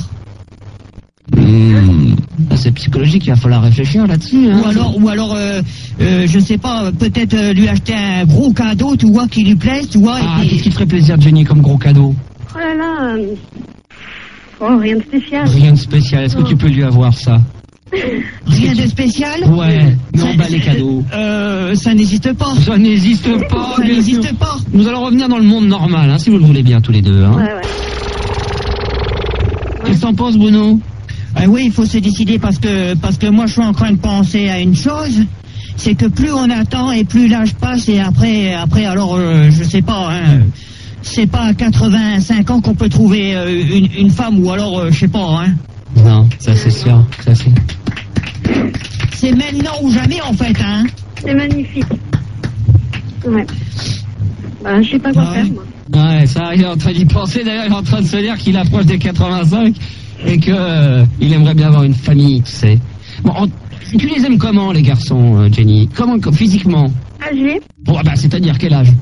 C'est psychologique, il va falloir réfléchir là-dessus. Hein. Ou alors, je sais pas, peut-être lui acheter un gros cadeau, tu vois, qui lui plaise, tu vois. Ah, qu'est-ce qui te ferait plaisir, Jenny, comme gros cadeau? Oh là là. Rien de spécial. Rien de spécial. Est-ce que tu peux lui avoir ça? Rien de spécial? Ouais. Non, les cadeaux. Ça n'existe pas. Ça n'existe pas. Ça n'existe pas. Nous allons revenir dans le monde normal, hein, si vous le voulez bien, tous les deux. Hein. Ouais. Qu'est-ce que t'en penses, Bruno? Oui, il faut se décider parce que moi je suis en train de penser à une chose, c'est que plus on attend et plus l'âge passe et après alors je sais pas, hein, c'est pas à 85 ans qu'on peut trouver une femme ou alors je sais pas, hein. Non, ça c'est sûr, ça c'est. C'est maintenant ou jamais en fait, hein. C'est magnifique. Ouais. Je sais pas quoi faire, moi. Ouais, ça, il est en train d'y penser. D'ailleurs, il est en train de se dire qu'il approche des 85 et que il aimerait bien avoir une famille, tu sais. Bon, tu les aimes comment, les garçons, Jenny? Comment, physiquement? Âgé. Bon, c'est-à-dire quel âge?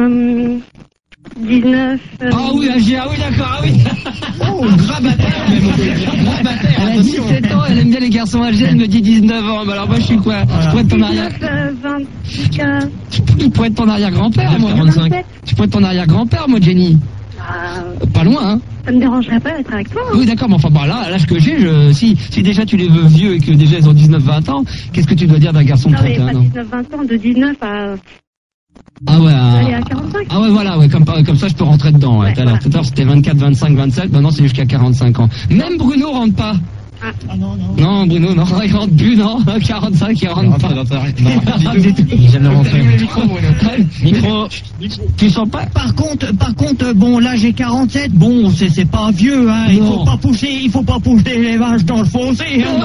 19. Ah oui, âgé, ah oui, d'accord, ah oui. Oh, grabataire même. Grabataire, Elle a 17 ans, elle aime bien les garçons âgés, elle me dit 19 ans. Bah alors moi, je suis quoi? Je pourrais être ton 20. Je pourrais être ton arrière-grand-père, moi. 45. Je pourrais être ton arrière-grand-père, moi, Jenny. Pas loin, hein. Ça me dérangerait pas d'être avec toi. Hein. Oui, d'accord, mais enfin, là, à l'âge que j'ai, si déjà tu les veux vieux et que déjà ils ont 19-20 ans, qu'est-ce que tu dois dire d'un garçon de Non, mais 31 pas ans? 19-20 ans, de 19 à... Ah ouais, aller à 45. Ah ouais, voilà, ouais, comme ça je peux rentrer dedans. Ouais, tout à l'heure c'était 24, 25, 27, maintenant c'est jusqu'à 45 ans. Même Bruno rentre pas. Ah non. Non, Bruno, non, il rentre plus, non. 45, il rentre pas. Non, il vient de rentrer. Micro. Tu sens pas? Par contre, bon, là j'ai 47, bon, c'est pas vieux, hein. Il faut pas pousser les vaches dans le fossé, hein.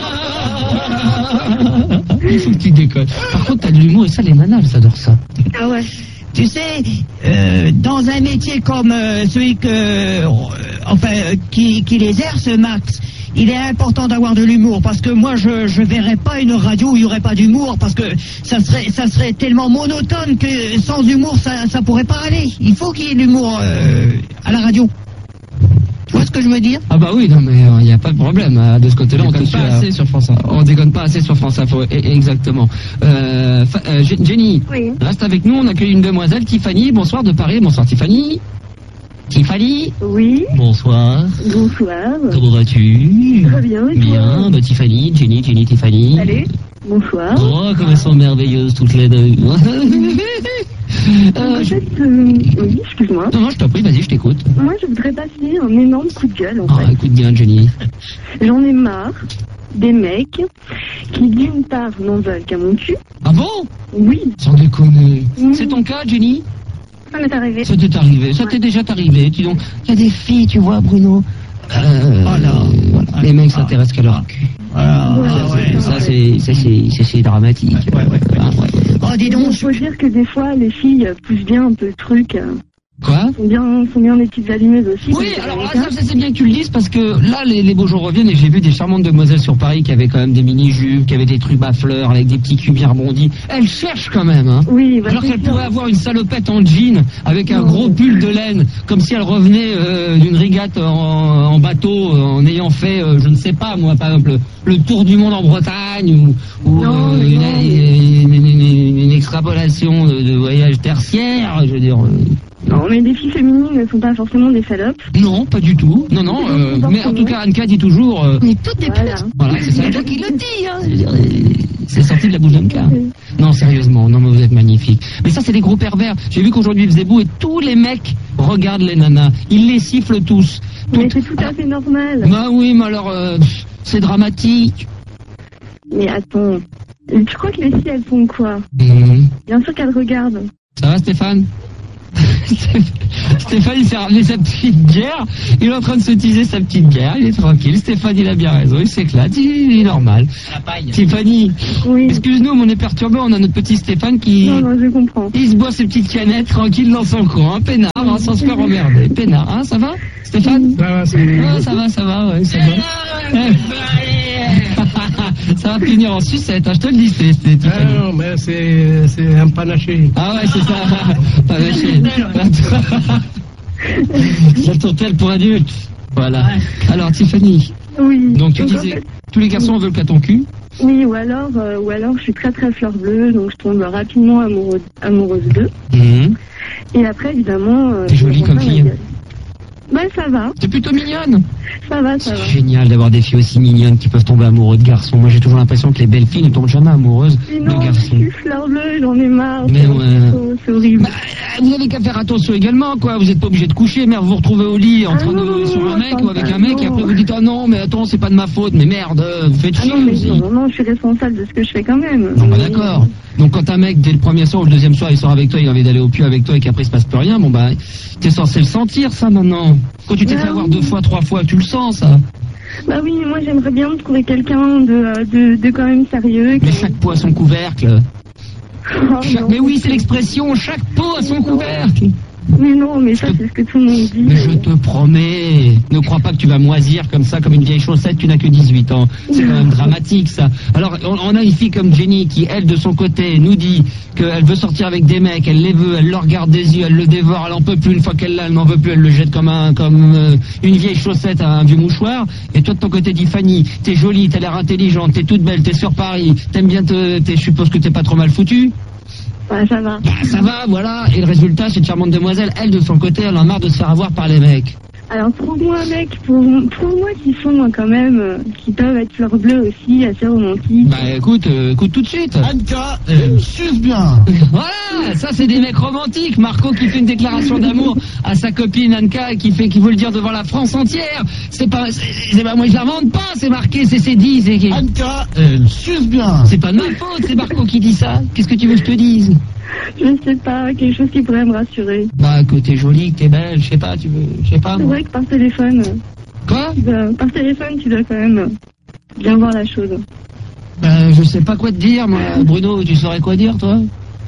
Il faut que tu déconnes. Par contre, t'as de l'humour et ça, les nanas, elles adorent ça. Ah ouais. Tu sais, dans un métier comme celui qui les exerce, Max, il est important d'avoir de l'humour parce que moi je verrais pas une radio où il y aurait pas d'humour parce que ça serait tellement monotone que sans humour ça pourrait pas aller. Il faut qu'il y ait de l'humour à la radio. Tu vois ce que je veux dire? Ah bah oui, non mais il n'y a pas de problème. De ce côté-là, on déconne pas assez sur France Info. On déconne pas assez sur France Info, exactement. Jenny, Oui. reste avec nous, on accueille une demoiselle, Tiffany, bonsoir de Paris, bonsoir Tiffany. Tiffany, Oui. bonsoir. Bonsoir. Comment vas-tu? Très bien, et toi? Bien, bah Tiffany, Jenny, Tiffany. Salut. Bonsoir. Oh, comme elles sont merveilleuses toutes les deux. En fait, oui, excuse-moi. Non, je t'en prie, vas-y, je t'écoute. Moi, je voudrais passer un énorme coup de gueule, en Ah, fait. écoute bien, Jenny. J'en ai marre des mecs qui, d'une part, n'en veulent qu'à mon cul. Ah bon? Oui. Sans déconner. Oui. C'est ton cas, Jenny? Ça m'est arrivé. Ça t'est arrivé, ça t'est déjà arrivé. Dis donc, il y a des filles, tu vois, Bruno. Voilà. Les mecs s'intéressent qu'à leur cul. Ça, c'est dramatique. Oh, dis donc. Il faut dire que des fois, les filles poussent bien un peu le truc. Quoi? Sont bien des petites allumeuses aussi. Oui, alors là, ça c'est bien que tu le dises parce que là, les beaux jours reviennent et j'ai vu des charmantes demoiselles sur Paris qui avaient quand même des mini-jupes, qui avaient des trucs à fleurs avec des petits culs bien rebondis. Elles cherchent quand même, hein. Oui, bah, Alors c'est qu'elles sûr. pourraient avoir une salopette en jean avec un gros pull de laine, comme si elles revenaient d'une régate en bateau, en ayant fait, je ne sais pas moi, par exemple, le tour du monde en Bretagne ou Non, une extrapolation de voyage tertiaire, je veux dire. Non, mais des filles féminines ne sont pas forcément des salopes. Non, pas du tout. Non, mais en tout cas, Anka dit toujours. On est toutes des Voilà. Voilà, c'est ça. qui le dit, hein. Je veux dire, c'est sorti de la bouche d'Anka. Non, sérieusement, non, mais vous êtes magnifiques. Mais ça, c'est des gros pervers. J'ai vu qu'aujourd'hui, il faisait beau et tous les mecs regardent les nanas. Ils les sifflent tous. Mais c'est tout à fait normal. Bah oui, mais alors, c'est dramatique. Mais attends, tu crois que les filles, elles font quoi? Bien sûr qu'elles regardent. Ça va, Stéphane? Stéphane, il s'est ramené sa petite bière. Il est en train de se teaser sa petite bière. Il est tranquille. Stéphane, il a bien raison. Il s'éclate. Il est normal. Tiffany, Oui. excuse-nous, mais on est perturbé. On a notre petit Stéphane qui... Non, je comprends. Il se boit ses petites canettes tranquille dans son coin. Peinard, hein, sans se faire emmerder. Peinard, hein, ça va, Stéphane? Ça va, Ça va, ouais, ça va. Ça va finir en sucette, hein, je te le dis, Tiffany. non, mais c'est un panaché. Ah ouais, c'est ça. Panaché. La tourtelle pour adultes. Voilà. Alors, Tiffany, Oui. donc tu en disais, fait, tous les garçons veulent qu'à ton cul. oui, ou alors je suis très très fleur bleue, donc je tombe rapidement amoureuse d'eux. Et après, évidemment... T'es jolie je comme reprends fille. ma gueule. Ben, ça va, T'es plutôt mignonne. ça va. C'est génial d'avoir des filles aussi mignonnes qui peuvent tomber amoureuses de garçons. Moi, j'ai toujours l'impression que les belles filles ne tombent jamais amoureuses Mais de non, je garçons. suis fleur bleue, j'en ai marre. Mais C'est horrible. Bah, vous avez qu'à faire attention également, quoi. Vous n'êtes pas obligé de coucher, mais vous vous retrouvez au lit en train de sur un mec ou avec un mec, et après vous dites ah non, mais attends, c'est pas de ma faute, mais merde, vous faites Ah chier non, mais aussi. non, je suis responsable de ce que je fais quand même. Non, bah d'accord. Donc quand un mec, dès le premier soir ou le deuxième soir, il sort avec toi, il a envie d'aller au puits avec toi et qu'après il se passe plus rien, bon bah, t'es censé le sentir, ça, maintenant. Quand tu t'es fait avoir 2 fois, 3 fois, tu le sens, ça. Bah oui, mais moi j'aimerais bien trouver quelqu'un de quand même sérieux. Mais chaque pot a son couvercle. Oh, non. Mais oui, c'est l'expression, chaque pot a son couvercle. Mais non, mais ça c'est ce que tout le monde dit. Mais je te promets, ne crois pas que tu vas moisir comme ça, comme une vieille chaussette, tu n'as que 18 ans. C'est quand même dramatique, ça. Alors, on a une fille comme Jenny qui, elle, de son côté, nous dit qu'elle veut sortir avec des mecs, elle les veut, elle le regarde des yeux, elle le dévore, elle en peut plus, une fois qu'elle l'a, elle n'en veut plus, elle le jette comme une vieille chaussette à un vieux mouchoir. Et toi, de ton côté, Tiffany, t'es jolie, t'as l'air intelligente, t'es toute belle, t'es sur Paris, t'aimes bien je suppose que t'es pas trop mal foutu. Ouais, ça va. Bah, ça va, voilà. Et le résultat, cette charmante demoiselle, elle, de son côté, elle en a marre de se faire avoir par les mecs. Alors trouve-moi un mec, pour moi qui sont quand même, qui peuvent être fleur bleue aussi, assez romantiques. Bah écoute tout de suite. Anka, suce bien. Voilà, ça c'est des mecs romantiques. Marco qui fait une déclaration d'amour à sa copine Anka et qui veut le dire devant la France entière. C'est pas moi je l'invente pas, c'est marqué, c'est dit. Anka, suce bien. C'est pas de ma faute, c'est Marco qui dit ça. Qu'est-ce que tu veux que je te dise? Je sais pas, quelque chose qui pourrait me rassurer. Bah que t'es jolie, que t'es belle, je sais pas, C'est vrai que par téléphone, Quoi? tu dois quand même bien voir la chose. Je sais pas quoi te dire, moi. Bruno, tu saurais quoi dire, toi?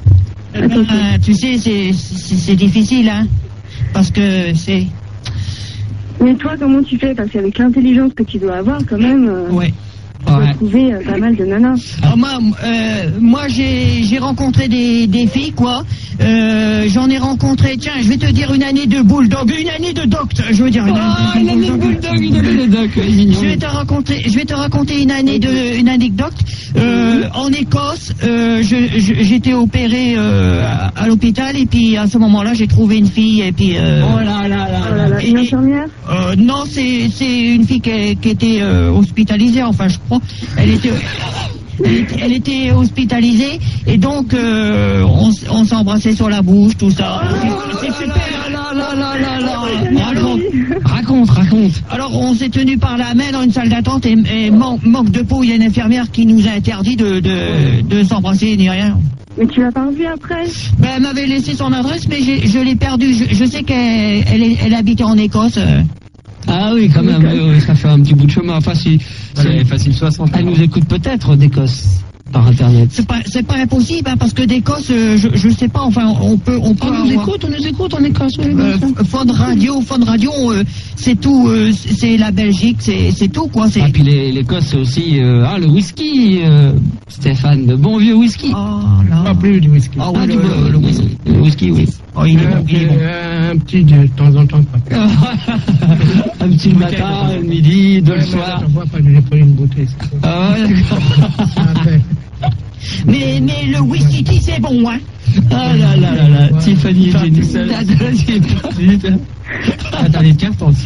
Tu sais, c'est difficile, hein. Parce que c'est... Mais toi, comment tu fais? Parce qu'avec l'intelligence que tu dois avoir quand même, Ouais. tu dois trouver pas mal de nanas. Alors moi j'ai rencontré des filles, quoi. J'en ai rencontré, tiens, je vais te dire une année de bulldog, une année de docte, je veux dire une année de bulldog. Je vais te raconter une anecdote. En Écosse, j'étais opéré à l'hôpital et puis à ce moment-là j'ai trouvé une fille et puis. Oh là là, une infirmière? Non, c'est une fille qui était hospitalisée, enfin je crois. Elle était hospitalisée et donc on s'embrassait sur la bouche, tout ça. C'est super. Raconte. Alors on s'est tenu par la main dans une salle d'attente et manque de peau, il y a une infirmière qui nous a interdit de s'embrasser ni rien. Mais tu l'as pas revue après? Ben, elle m'avait laissé son adresse mais je l'ai perdue. Je sais qu'elle habitait en Écosse. Ah oui, quand même, oui, ça fait un petit bout de chemin. Enfin, c'est facile 60. Elle nous écoute peut-être d'Écosse par internet. C'est pas impossible, hein, parce que d'Écosse, je sais pas, enfin, on peut On nous écoute en Écosse. Fond Radio, c'est tout, c'est la Belgique, c'est tout, quoi. Ah, puis l'Écosse, c'est aussi, le whisky, Stéphane, de bon vieux whisky. Oh là. Pas plus du whisky. Ah oui, le whisky. Le whisky, oui. Oh, il est bon. Un petit de temps en temps. Pas. Un petit le matin, le midi, deux le soir. Je vois pas, j'ai pris une bouteille. Ah ouais, d'accord. Mais le whisky, c'est bon, hein. Ah là, Tiffany, j'ai dit ça. T'as les cartes en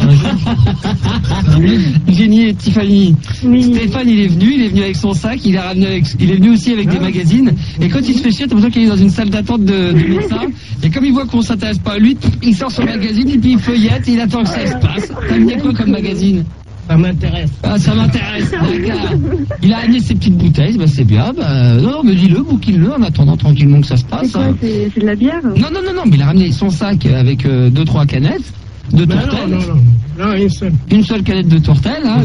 Jenny et Tiffany. Oui. Stéphane, il est venu avec son sac, il est venu aussi avec des magazines. Et quand il se fait chier, t'as l'impression qu'il est dans une salle d'attente de médecin. Et comme il voit qu'on s'intéresse pas à lui, il sort son magazine et puis il feuillette et il attend que ça se passe. T'as amené quoi comme magazine? Ça m'intéresse. Ah, ça m'intéresse, d'accord. Il a amené ses petites bouteilles, bah c'est bien. Non, mais dis-le, bouquine-le en attendant tranquillement que ça se passe. C'est quoi, c'est de la bière? Non, mais il a ramené son sac avec 2-3 canettes de tourtelle. Non, une seule. Une seule canette de tourtelle, hein.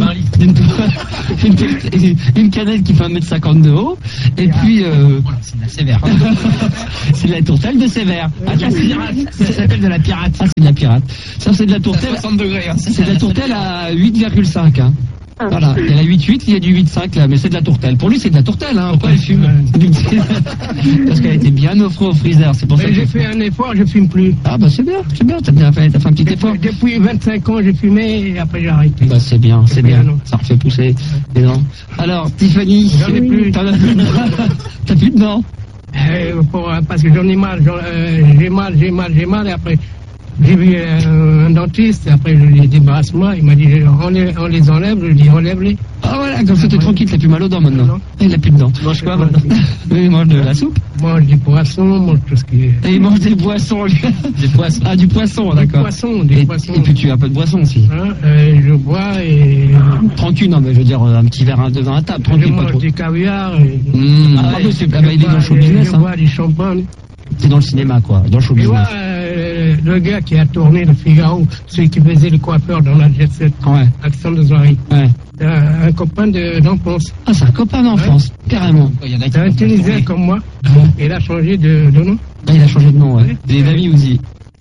Une canette qui fait 1m50 de haut. Et puis... Voilà, c'est de la sévère. c'est de la tourtelle de sévère. Ah, ça s'appelle de la pirate. Ah, c'est de la pirate. Ça, c'est de la tourtelle... 60 degrés. Hein. C'est de la tourtelle à 8,5, hein. Ah. Voilà, il y a la 8,8, il y a du 8,5 là, mais c'est de la tourtelle. Pour lui, c'est de la tourtelle, hein. Pourquoi il fume? Parce qu'elle était bien au freezer, c'est pour ça que j'ai fait un effort, je fume plus. Ah bah c'est bien, t'as fait un petit effort. Depuis 25 ans, j'ai fumé et après j'ai arrêté. Bah c'est bien, ça refait pousser les dents. Alors, Tiffany, j'en ai plus. T'as plus de dents? Parce que j'en ai mal, j'ai mal et après... J'ai vu un dentiste, après je lui ai débarrassé moi, il m'a dit on les enlève, je lui ai dit enlève-les. Ah voilà, comme ça t'es tranquille, t'as plus mal aux dents maintenant. Il a plus de dents. Tu manges quoi maintenant? Il mange de la soupe? Mange des poissons, mange tout ce qui est... Et il mange des boissons, lui. Des poissons. Ah, du poisson, d'accord. Des poissons. Et puis tu as un peu de boisson aussi. Je bois et... Tranquille, non mais je veux dire un petit verre de vin à table, tranquille. Je mange des caviar. Il est dans le show business. Je bois du champagne. C'est dans le cinéma, quoi, dans le show business. Le gars qui a tourné le Figaro, celui qui faisait le coiffeur dans la Jet Set, Alexandre Zouari, un copain d'enfance. Ah, c'est un copain d'enfance, carrément. C'est un Tunisien comme moi, et il a changé de nom. Ah, il a changé de nom, ouais. Des amis aussi.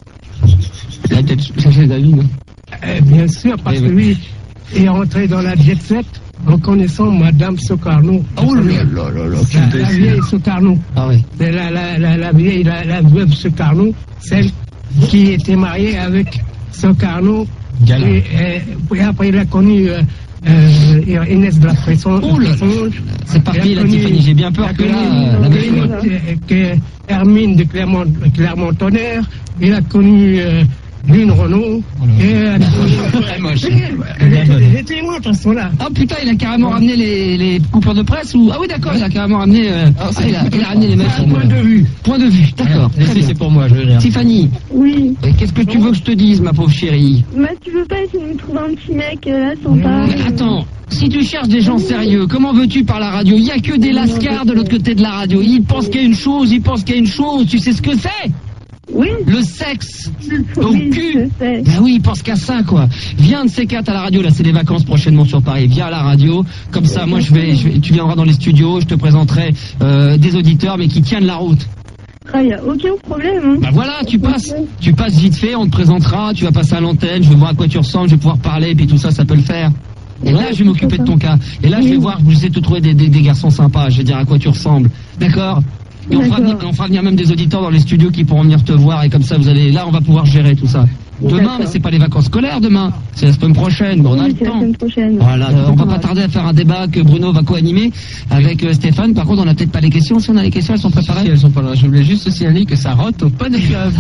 Il a peut-être changé d'avis, non? Bien sûr, parce que lui est rentré dans la Jet Set en connaissant Madame Sokarno. Oh là là, la vieille Sokarno. Ah oui. C'est la vieille, la veuve Sokarno, celle qui était mariée avec Sokarno. Et après, il a connu Inès de la Presson. Oh là, c'est parti, la Tiffany. J'ai bien peur que là... que Hermine de Clermont-Tonnerre. Il a connu... Lune Renault. Très moche. J'étais moi, de toute façon, là. Ah putain, il a carrément ramené les coupures de presse ou... Ah oui, d'accord, il a carrément ramené... il a ramené les mecs. Point de vue. Point de vue, d'accord. C'est pour moi, je veux dire. Tiffany. Oui. Qu'est-ce que tu veux que je te dise, ma pauvre chérie? Tu veux pas essayer de me trouver un petit mec, là, sympa? Mais attends, si tu cherches des gens sérieux, comment veux-tu par la radio? Il y a que des lascars de l'autre côté de la radio. Ils pensent qu'il y a une chose, tu sais ce que c'est? Oui. Le sexe au oui, cul. Ben oui, il pense qu'à ça, quoi. Viens de ces quatre à la radio, là c'est les vacances prochainement sur Paris. Viens à la radio, comme ça moi tu viendras dans les studios, je te présenterai des auditeurs mais qui tiennent la route. Ah, y a aucun problème. Hein. Bah voilà, tu passes vite fait, on te présentera, tu vas passer à l'antenne, je vais voir à quoi tu ressembles, je vais pouvoir parler, et puis tout ça, ça peut le faire. Et là, je vais m'occuper de ton cas. Et là, je vais voir, je vais essayer de te trouver des garçons sympas, je vais dire à quoi tu ressembles. D'accord? Et on fera venir même des auditeurs dans les studios qui pourront venir te voir et comme ça là on va pouvoir gérer tout ça. Demain, mais c'est pas les vacances scolaires demain, c'est la semaine prochaine, on a le temps. Voilà, on va pas tarder à faire un débat que Bruno va co-animer avec Stéphane. Par contre, on a peut-être pas les questions, si on a les questions, elles sont préparées. Elles sont pas là, je voulais juste signaler que ça rote au Poney Club.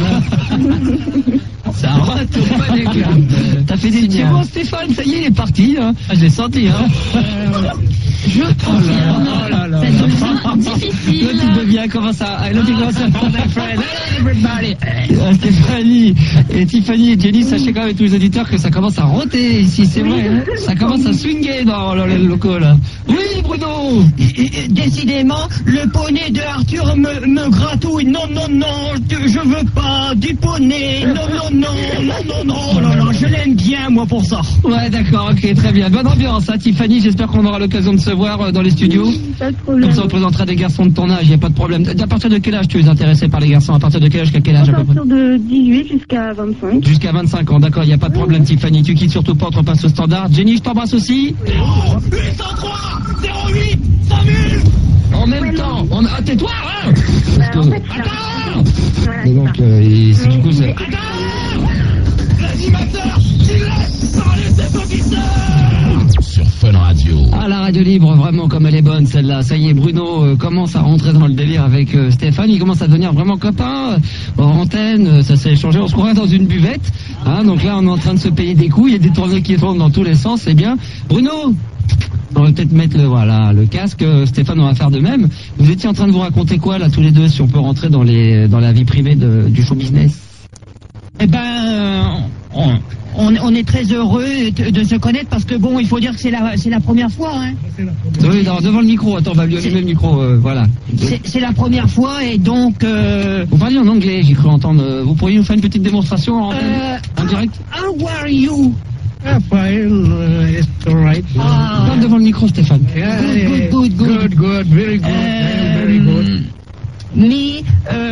Ça rote au Poney Club. T'as fait des petits mots, Stéphane, ça y est, il est parti. Hein. Ah, je l'ai senti, hein. Je confirme. Ça devient difficile. Là, tu deviens, comment ça? Là, tu commences à faire des friends. Everybody. Stéphanie et Tiffany et Jenny, sachez quand même avec tous les auditeurs que ça commence à roter ici, c'est vrai. Hein, ça commence à swinguer dans le local, là. Oui, Bruno. Décidément, le poney de Arthur me gratouille. Non, je veux pas du poney. Non. Oh là là, je l'aime bien, moi, pour ça. Ouais, d'accord, ok, très bien. Bonne ambiance, hein, Tiffany. J'espère qu'on aura l'occasion de se voir dans les studios. Pas de problème. Comme ça, on présentera des garçons de ton âge, il n'y a pas de problème. À partir de quel âge tu es intéressé par les garçons? À partir de quel âge, jusqu'à quel âge? À partir de 18 jusqu'à 25. Jusqu'à 25 ans, d'accord, il n'y a pas de problème, Tiffany. Tu quittes surtout pas, on te repasse au standard. Jenny, je t'embrasse aussi. 803 08 5000. En même temps, ah, tais-toi, hein. En fait, Et donc, du coup, c'est... L'animateur, il laisse parler ses auditeurs. Sur Fun Radio. Ah, la radio libre, vraiment, comme elle est bonne, celle-là. Ça y est, Bruno commence à rentrer dans le délire avec Stéphane. Il commence à devenir vraiment copain. Hors antenne, ça s'est échangé. On se croirait dans une buvette. Hein, donc là, on est en train de se payer des coups. Il y a des tournées qui tournent dans tous les sens. C'est bien. Bruno, on va peut-être mettre le casque. Stéphane, on va faire de même. Vous étiez en train de vous raconter quoi, là, tous les deux, si on peut rentrer dans la vie privée du show business? Eh ben, on on est très heureux de se connaître parce que bon, il faut dire que c'est la première fois. Hein. Oui, devant le micro. Attends, on va lui allumer le micro. Voilà. C'est la première fois et donc. Vous parlez en anglais, j'ai cru entendre. Vous pourriez nous faire une petite démonstration en direct? How are you? Fine, it's all right. Parle devant le micro, Stéphane. Good, Very good. Very good. Me,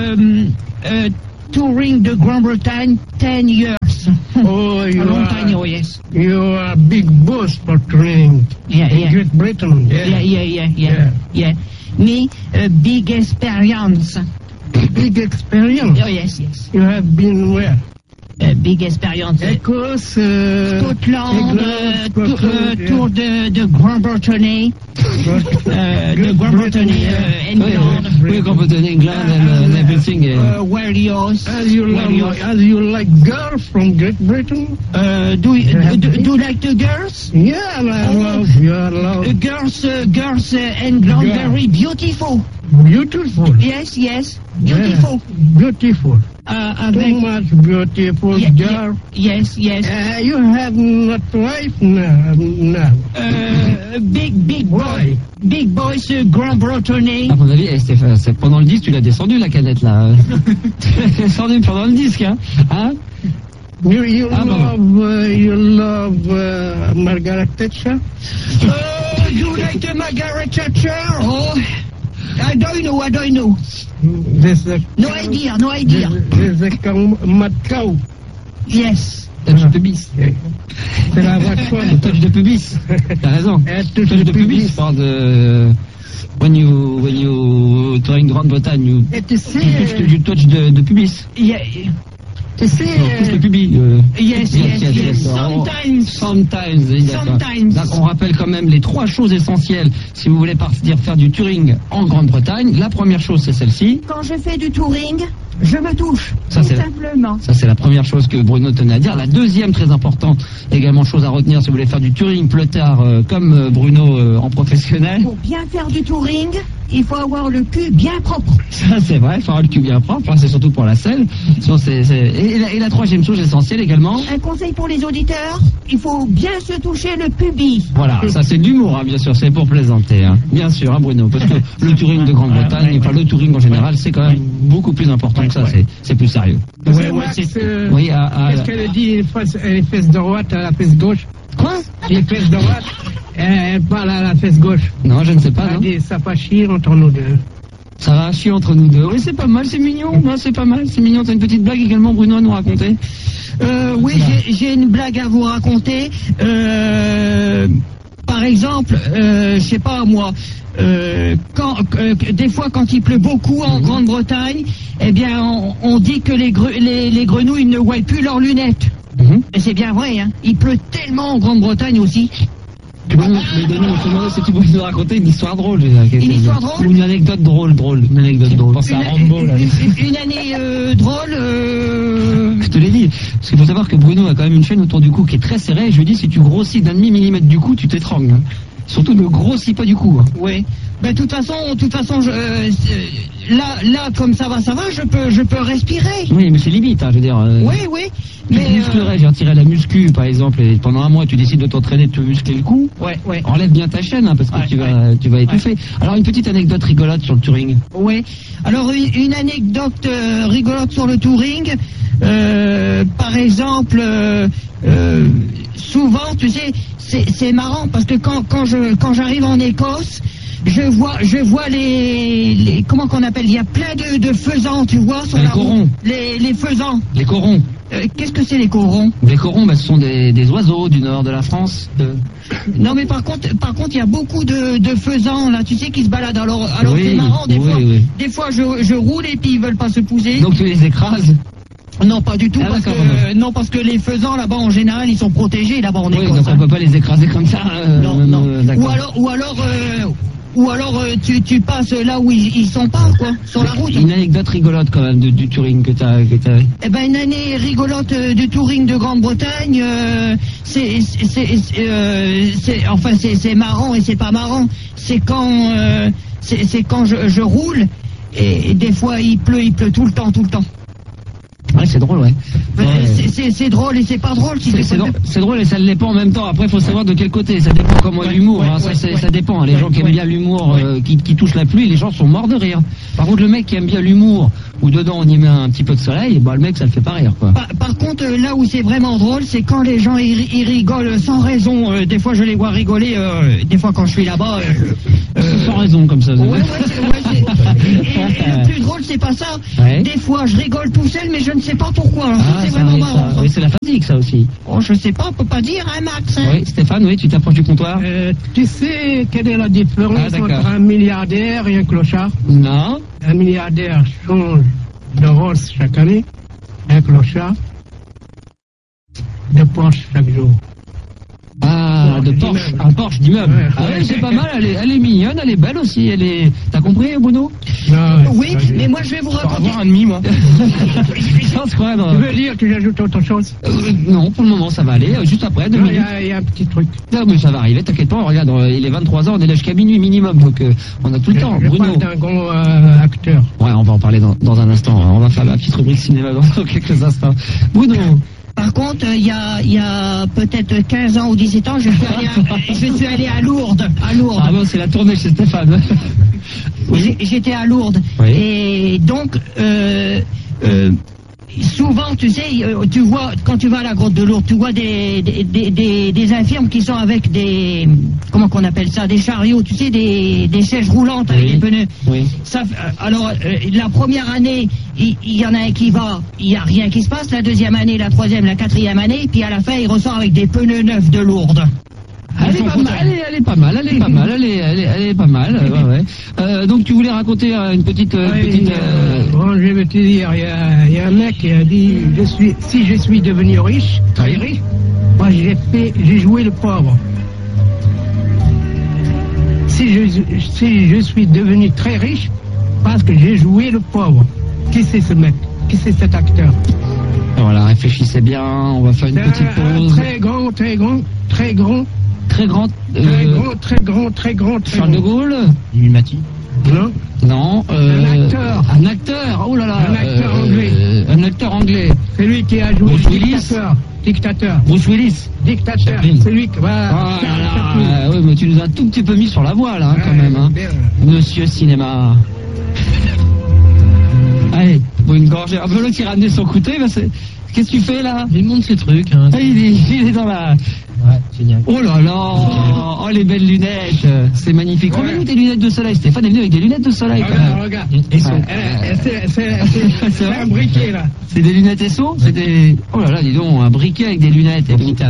touring the Grande-Bretagne 10 years. Oh, A long time ago, yes. You are a big boss for touring in Great Britain. Yeah. Me, big experience. Big experience. Oh, yes. You have been where? Big experience. Écosse, Scotland, tour de Grande-Bretagne. De Grande-Bretagne, England. Oui, Grande-Bretagne, England, and everything. Wales. As you like girls from Great Britain? Do you like the girls? Yeah, I love. Girls, England, very beautiful. Beautiful. Yes, beautiful. Yeah, beautiful. Too much beautiful girl. Yes. You have not wife now. Big boys, Grande-Bretagne. À mon avis, Stéphane, pendant le disque, tu l'as descendu la canette là. Tu l'as descendu pendant le disque, hein? You love Margaret Thatcher? You like the Margaret Thatcher? Oh, I don't know. No idea. There's a mad cow. Yes. Touch de pubis. C'est la vache folle. Touch de pubis. T'as raison. Touch de pubis parle de... When you touring Grande-Bretagne, you touch de pubis. Yeah. Tu sais... Touche le pubis. Yes. Sometimes. Donc, on rappelle quand même les 3 choses essentielles si vous voulez partir faire du touring en Grande-Bretagne. La première chose, c'est celle-ci. Quand je fais du touring, je me touche. Ça, tout simplement. Ça, c'est la première chose que Bruno tenait à dire. La deuxième, très importante, également chose à retenir si vous voulez faire du touring pleutard comme Bruno en professionnel. Pour bien faire du touring, il faut avoir le cul bien propre. Ça, c'est vrai, il faut avoir le cul bien propre. C'est surtout pour la selle. Et la troisième chose essentielle également. Un conseil pour les auditeurs, il faut bien se toucher le pubis. Voilà, ça c'est d'humour, bien sûr, c'est pour plaisanter. Bien sûr, Bruno, parce que le touring de Grande-Bretagne, enfin le touring en général, c'est quand même beaucoup plus important que ça, c'est plus sérieux. Oui, qu'est-ce qu'elle dit, les fesses droite à la fesse gauche? Quoi? Les fesses droite, elle parle à la fesse gauche. Non, je ne sais pas, non. Ça va chier entre nous deux. Ça va chier entre nous deux. Oui, c'est pas mal, c'est mignon. Non, c'est pas mal, c'est mignon. T'as une petite blague également, Bruno, à nous raconter? Oui, j'ai une blague à vous raconter. Par exemple, je sais pas moi, des fois quand il pleut beaucoup en Grande-Bretagne, eh bien on dit que les grenouilles ne voient plus leurs lunettes. Et c'est bien vrai, hein. Il pleut tellement en Grande-Bretagne aussi. Si tu pouvais nous raconter une histoire drôle. Une histoire drôle? Ou une anecdote drôle. Une anecdote drôle. Pensez à Rambo, là. Une année drôle. Je te l'ai dit. Parce qu'il faut savoir que Bruno a quand même une chaîne autour du cou qui est très serrée. Et je lui dis, si tu grossis d'1,5 millimètre du cou, tu t'étrangles. Surtout ne grossis pas du cou. Oui. Ben, de toute façon, là, comme ça va, je peux respirer. Oui, mais c'est limite, je veux dire. Oui. Tu te musclerais, j'ai retiré la muscu, par exemple, et pendant un mois, tu décides de t'entraîner, de te muscler le cou. Ouais. Enlève bien ta chaîne, parce que tu vas étouffer. Alors, une petite anecdote rigolote sur le touring. Oui. Alors, une anecdote rigolote sur le touring. Par exemple, souvent, tu sais, c'est marrant parce que quand j'arrive en Écosse, je vois les comment qu'on appelle, il y a plein de faisans, tu vois, sur la route. Les faisans. Les corons. Qu'est-ce que c'est les corons? Les corons, ce sont des oiseaux du nord de la France. Non, mais par contre, il y a beaucoup de faisans là, tu sais, qui se baladent. Alors oui, c'est marrant, des fois je roule et puis ils veulent pas se pousser. Donc tu les écrases? Non, pas du tout, parce que les faisans là-bas en général ils sont protégés là-bas en Écosse. Oui, donc on peut pas les écraser comme ça. Non. Ou alors tu passes là où ils sont pas, quoi, sur la route. Une anecdote rigolote quand même du touring que t'as. Eh ben, une année rigolote du touring de Grande-Bretagne, c'est marrant et c'est pas marrant. C'est quand je roule et des fois il pleut tout le temps. Ouais, c'est drôle, ouais. C'est drôle et c'est pas drôle. C'est drôle et ça ne l'est pas en même temps. Après, il faut savoir de quel côté. Ça dépend comment l'humour. Ça dépend. Les gens qui aiment bien l'humour, qui touchent la pluie, les gens sont morts de rire. Par contre, le mec qui aime bien l'humour, où dedans on y met un petit peu de soleil, bah le mec ça le fait pas rire, quoi. Par contre, là où c'est vraiment drôle, c'est quand les gens ils rigolent sans raison. Des fois, je les vois rigoler. Des fois, quand je suis là-bas. Sans raison, comme ça. Ouais, et le plus drôle, c'est pas ça. Ouais. Des fois, je rigole tout seul, mais je ne sais pas pourquoi. C'est vraiment marrant. Oui, c'est la fatigue, ça aussi. Oh, je sais pas, on peut pas dire, hein, Max. Hein. Oui, Stéphane, oui, tu t'approches du comptoir. Tu sais quelle est la différence entre un milliardaire et un clochard? Non. Un milliardaire change de Rolls chaque année, un clochard de Porsche chaque jour. Ah, de Porsche, un Porsche d'immeuble. Ouais, Ah ouais, c'est pas mal, elle est mignonne, elle est belle aussi, T'as compris, Bruno? Oui, mais moi je vais vous raconter. Avoir un demi, moi. Sans croire. Tu veux dire que j'ajoute autre chose? Non, pour le moment ça va aller, juste après, 2 minutes. Il y a un petit truc. Non, mais ça va arriver, t'inquiète pas, regarde, il est 23 ans, on est là jusqu'à minuit minimum, donc on a tout le temps. Je Bruno. parle d'un grand acteur. Ouais, on va en parler dans un instant, on va faire la petite rubrique cinéma dans quelques instants. Bruno. Par contre, il y a peut-être 15 ans ou 17 ans, je suis allé à Lourdes. Ah bon, c'est la tournée chez Stéphane. Oui. J'étais à Lourdes. Oui. Et donc, souvent, tu sais, tu vois, quand tu vas à la grotte de Lourdes, tu vois des infirmes qui sont avec des, comment qu'on appelle ça, des chariots, tu sais, des sièges roulantes avec des pneus. Oui. Ça, alors, la première année, il y en a un qui va, il n'y a rien qui se passe. La deuxième année, la troisième, la quatrième année, puis à la fin, il ressort avec des pneus neufs de Lourdes. Elle est pas mal. Ouais. Donc tu voulais raconter une petite. Bon, je vais te dire, il y a un mec qui a dit, si je suis devenu riche, très riche, moi j'ai joué le pauvre. Si je suis devenu très riche, parce que j'ai joué le pauvre. Qui c'est ce mec? Qui c'est cet acteur? Voilà, réfléchissez bien, on va faire une petite pause. Très grand. Charles de Gaulle. Illuminati. Non. Un acteur. Oh là là. Un acteur anglais. C'est lui qui a joué dictateur. Bruce Willis. Dictateur. C'est lui qui va. Oui, mais tu nous as un tout petit peu mis sur la voie là, quand même. Hein. Monsieur Cinéma. Allez, bon, une gorgée. Un peu l'autre qui a ramené son couteau, qu'est-ce que tu fais là? Il monte ses trucs. Hein. Il est dans la. Ouais, génial. Oh là là. Oh les belles lunettes. C'est magnifique. Combien tes lunettes de soleil? Stéphane est venu avec des lunettes de soleil. Regarde. C'est un briquet là. C'est des lunettes SO? C'est des. Oh là là, dis donc, un briquet avec des lunettes.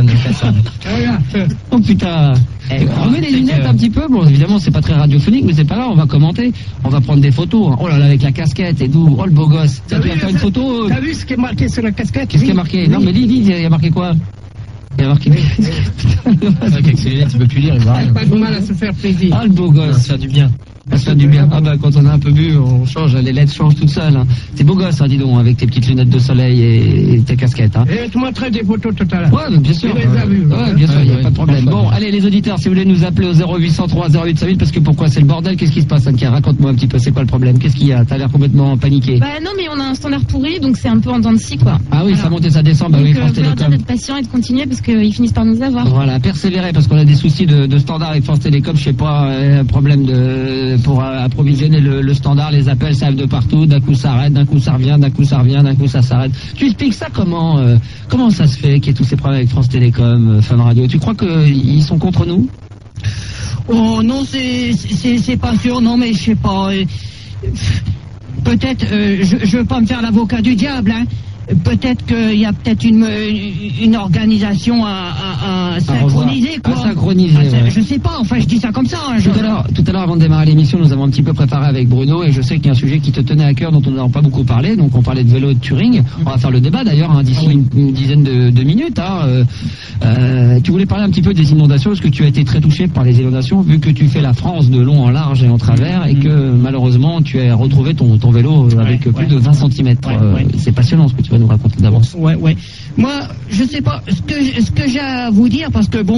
Oh putain. Remets les lunettes un petit peu. Bon, évidemment, c'est pas très radiophonique, mais c'est pas grave, on va commenter. On va prendre des photos. Oh là là, avec la casquette et tout. Oh le beau gosse. Tu vas faire une photo. T'as vu ce qui est marqué sur la casquette? Qu'est-ce qui est marqué? Non, mais dis, il y a marqué quoi? Il y a marqué. Avec ses lunettes, tu peux plus lire, il va rien. Pas de mal à se faire plaisir. Ah, le beau gosse. Ça fait du bien. Ça fait du bien. Ah bah quand on a un peu bu, on change, les lettres changent toutes seules. Hein. C'est beau gosse, hein, dis donc, avec tes petites lunettes de soleil et tes casquettes. Hein. Et tu montrais des photos tout à l'heure. Ouais, bien sûr. Tu les as vues. Ouais, bien sûr, il n'y a pas de problème. Bon, allez les auditeurs, si vous voulez nous appeler au 0803 08 5000, parce que pourquoi c'est le bordel? Qu'est-ce qui se passe, Anne-Claire? Raconte-moi un petit peu, c'est quoi le problème? Qu'est-ce qu'il y a? T'as l'air complètement paniqué. Bah non, mais on a un standard pourri, donc c'est un peu en dents de scie, quoi. Ah oui, ça monte et ça descend, bah donc, oui, France faut leur dire Télécom. d'être patient et de continuer parce qu'ils finissent par nous avoir. Voilà, persévérer parce qu'on a des soucis de standard avec France Télécom, je sais pas, problème pour approvisionner le standard, les appels ça arrive de partout, d'un coup ça arrête, d'un coup ça revient, d'un coup ça revient, d'un coup ça s'arrête. Tu expliques ça comment ça se fait qu'il y ait tous ces problèmes avec France Télécom, Fun Radio? Tu crois qu'ils sont contre nous? Oh non, c'est pas sûr, non mais je sais pas. Peut-être, je veux pas me faire l'avocat du diable, hein. Peut-être qu'il y a peut-être une organisation à synchroniser, quoi. À synchroniser, ouais. Je sais pas, enfin je dis ça comme ça. Hein, Tout à l'heure, avant de démarrer l'émission, nous avons un petit peu préparé avec Bruno, et je sais qu'il y a un sujet qui te tenait à cœur dont on n'a pas beaucoup parlé, donc on parlait de vélo et de Turing. On va faire le débat d'ailleurs, hein, d'ici une dizaine de minutes. Hein. Tu voulais parler un petit peu des inondations, est-ce que tu as été très touché par les inondations, vu que tu fais la France de long en large et en travers, et que malheureusement tu as retrouvé ton vélo avec plus de 20 cm. C'est passionnant ce que tu vas nous raconter d'avance. Ouais. Moi, je sais pas ce que j'ai à vous dire, parce que bon,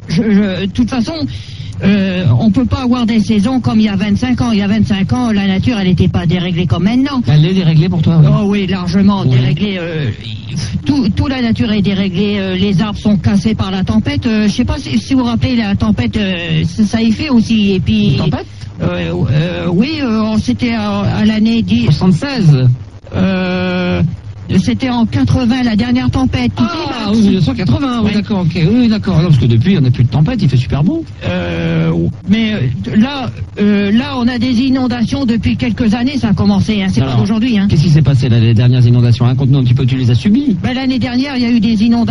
De toute façon, on peut pas avoir des saisons comme il y a 25 ans. Il y a 25 ans, la nature, elle n'était pas déréglée comme maintenant. Elle est déréglée pour toi, oui. Oh oui, largement déréglée. Tout la nature est déréglée. Les arbres sont cassés par la tempête. Je sais pas si vous vous rappelez, la tempête, ça y fait aussi. Et puis, Une tempête oui, c'était à l'année 76. C'était en 80, la dernière tempête. Ah, oui, 1980, oui, d'accord, ok. Oui, d'accord. Non, parce que depuis, il n'y en a plus de tempête, il fait super beau. Mais là, on a des inondations depuis quelques années, ça a commencé, hein, c'est pas d'aujourd'hui. Hein. Qu'est-ce qui s'est passé là, les dernières inondations? Raconte-nous un petit peu, tu les as subies? L'année dernière, il y a eu des inondations.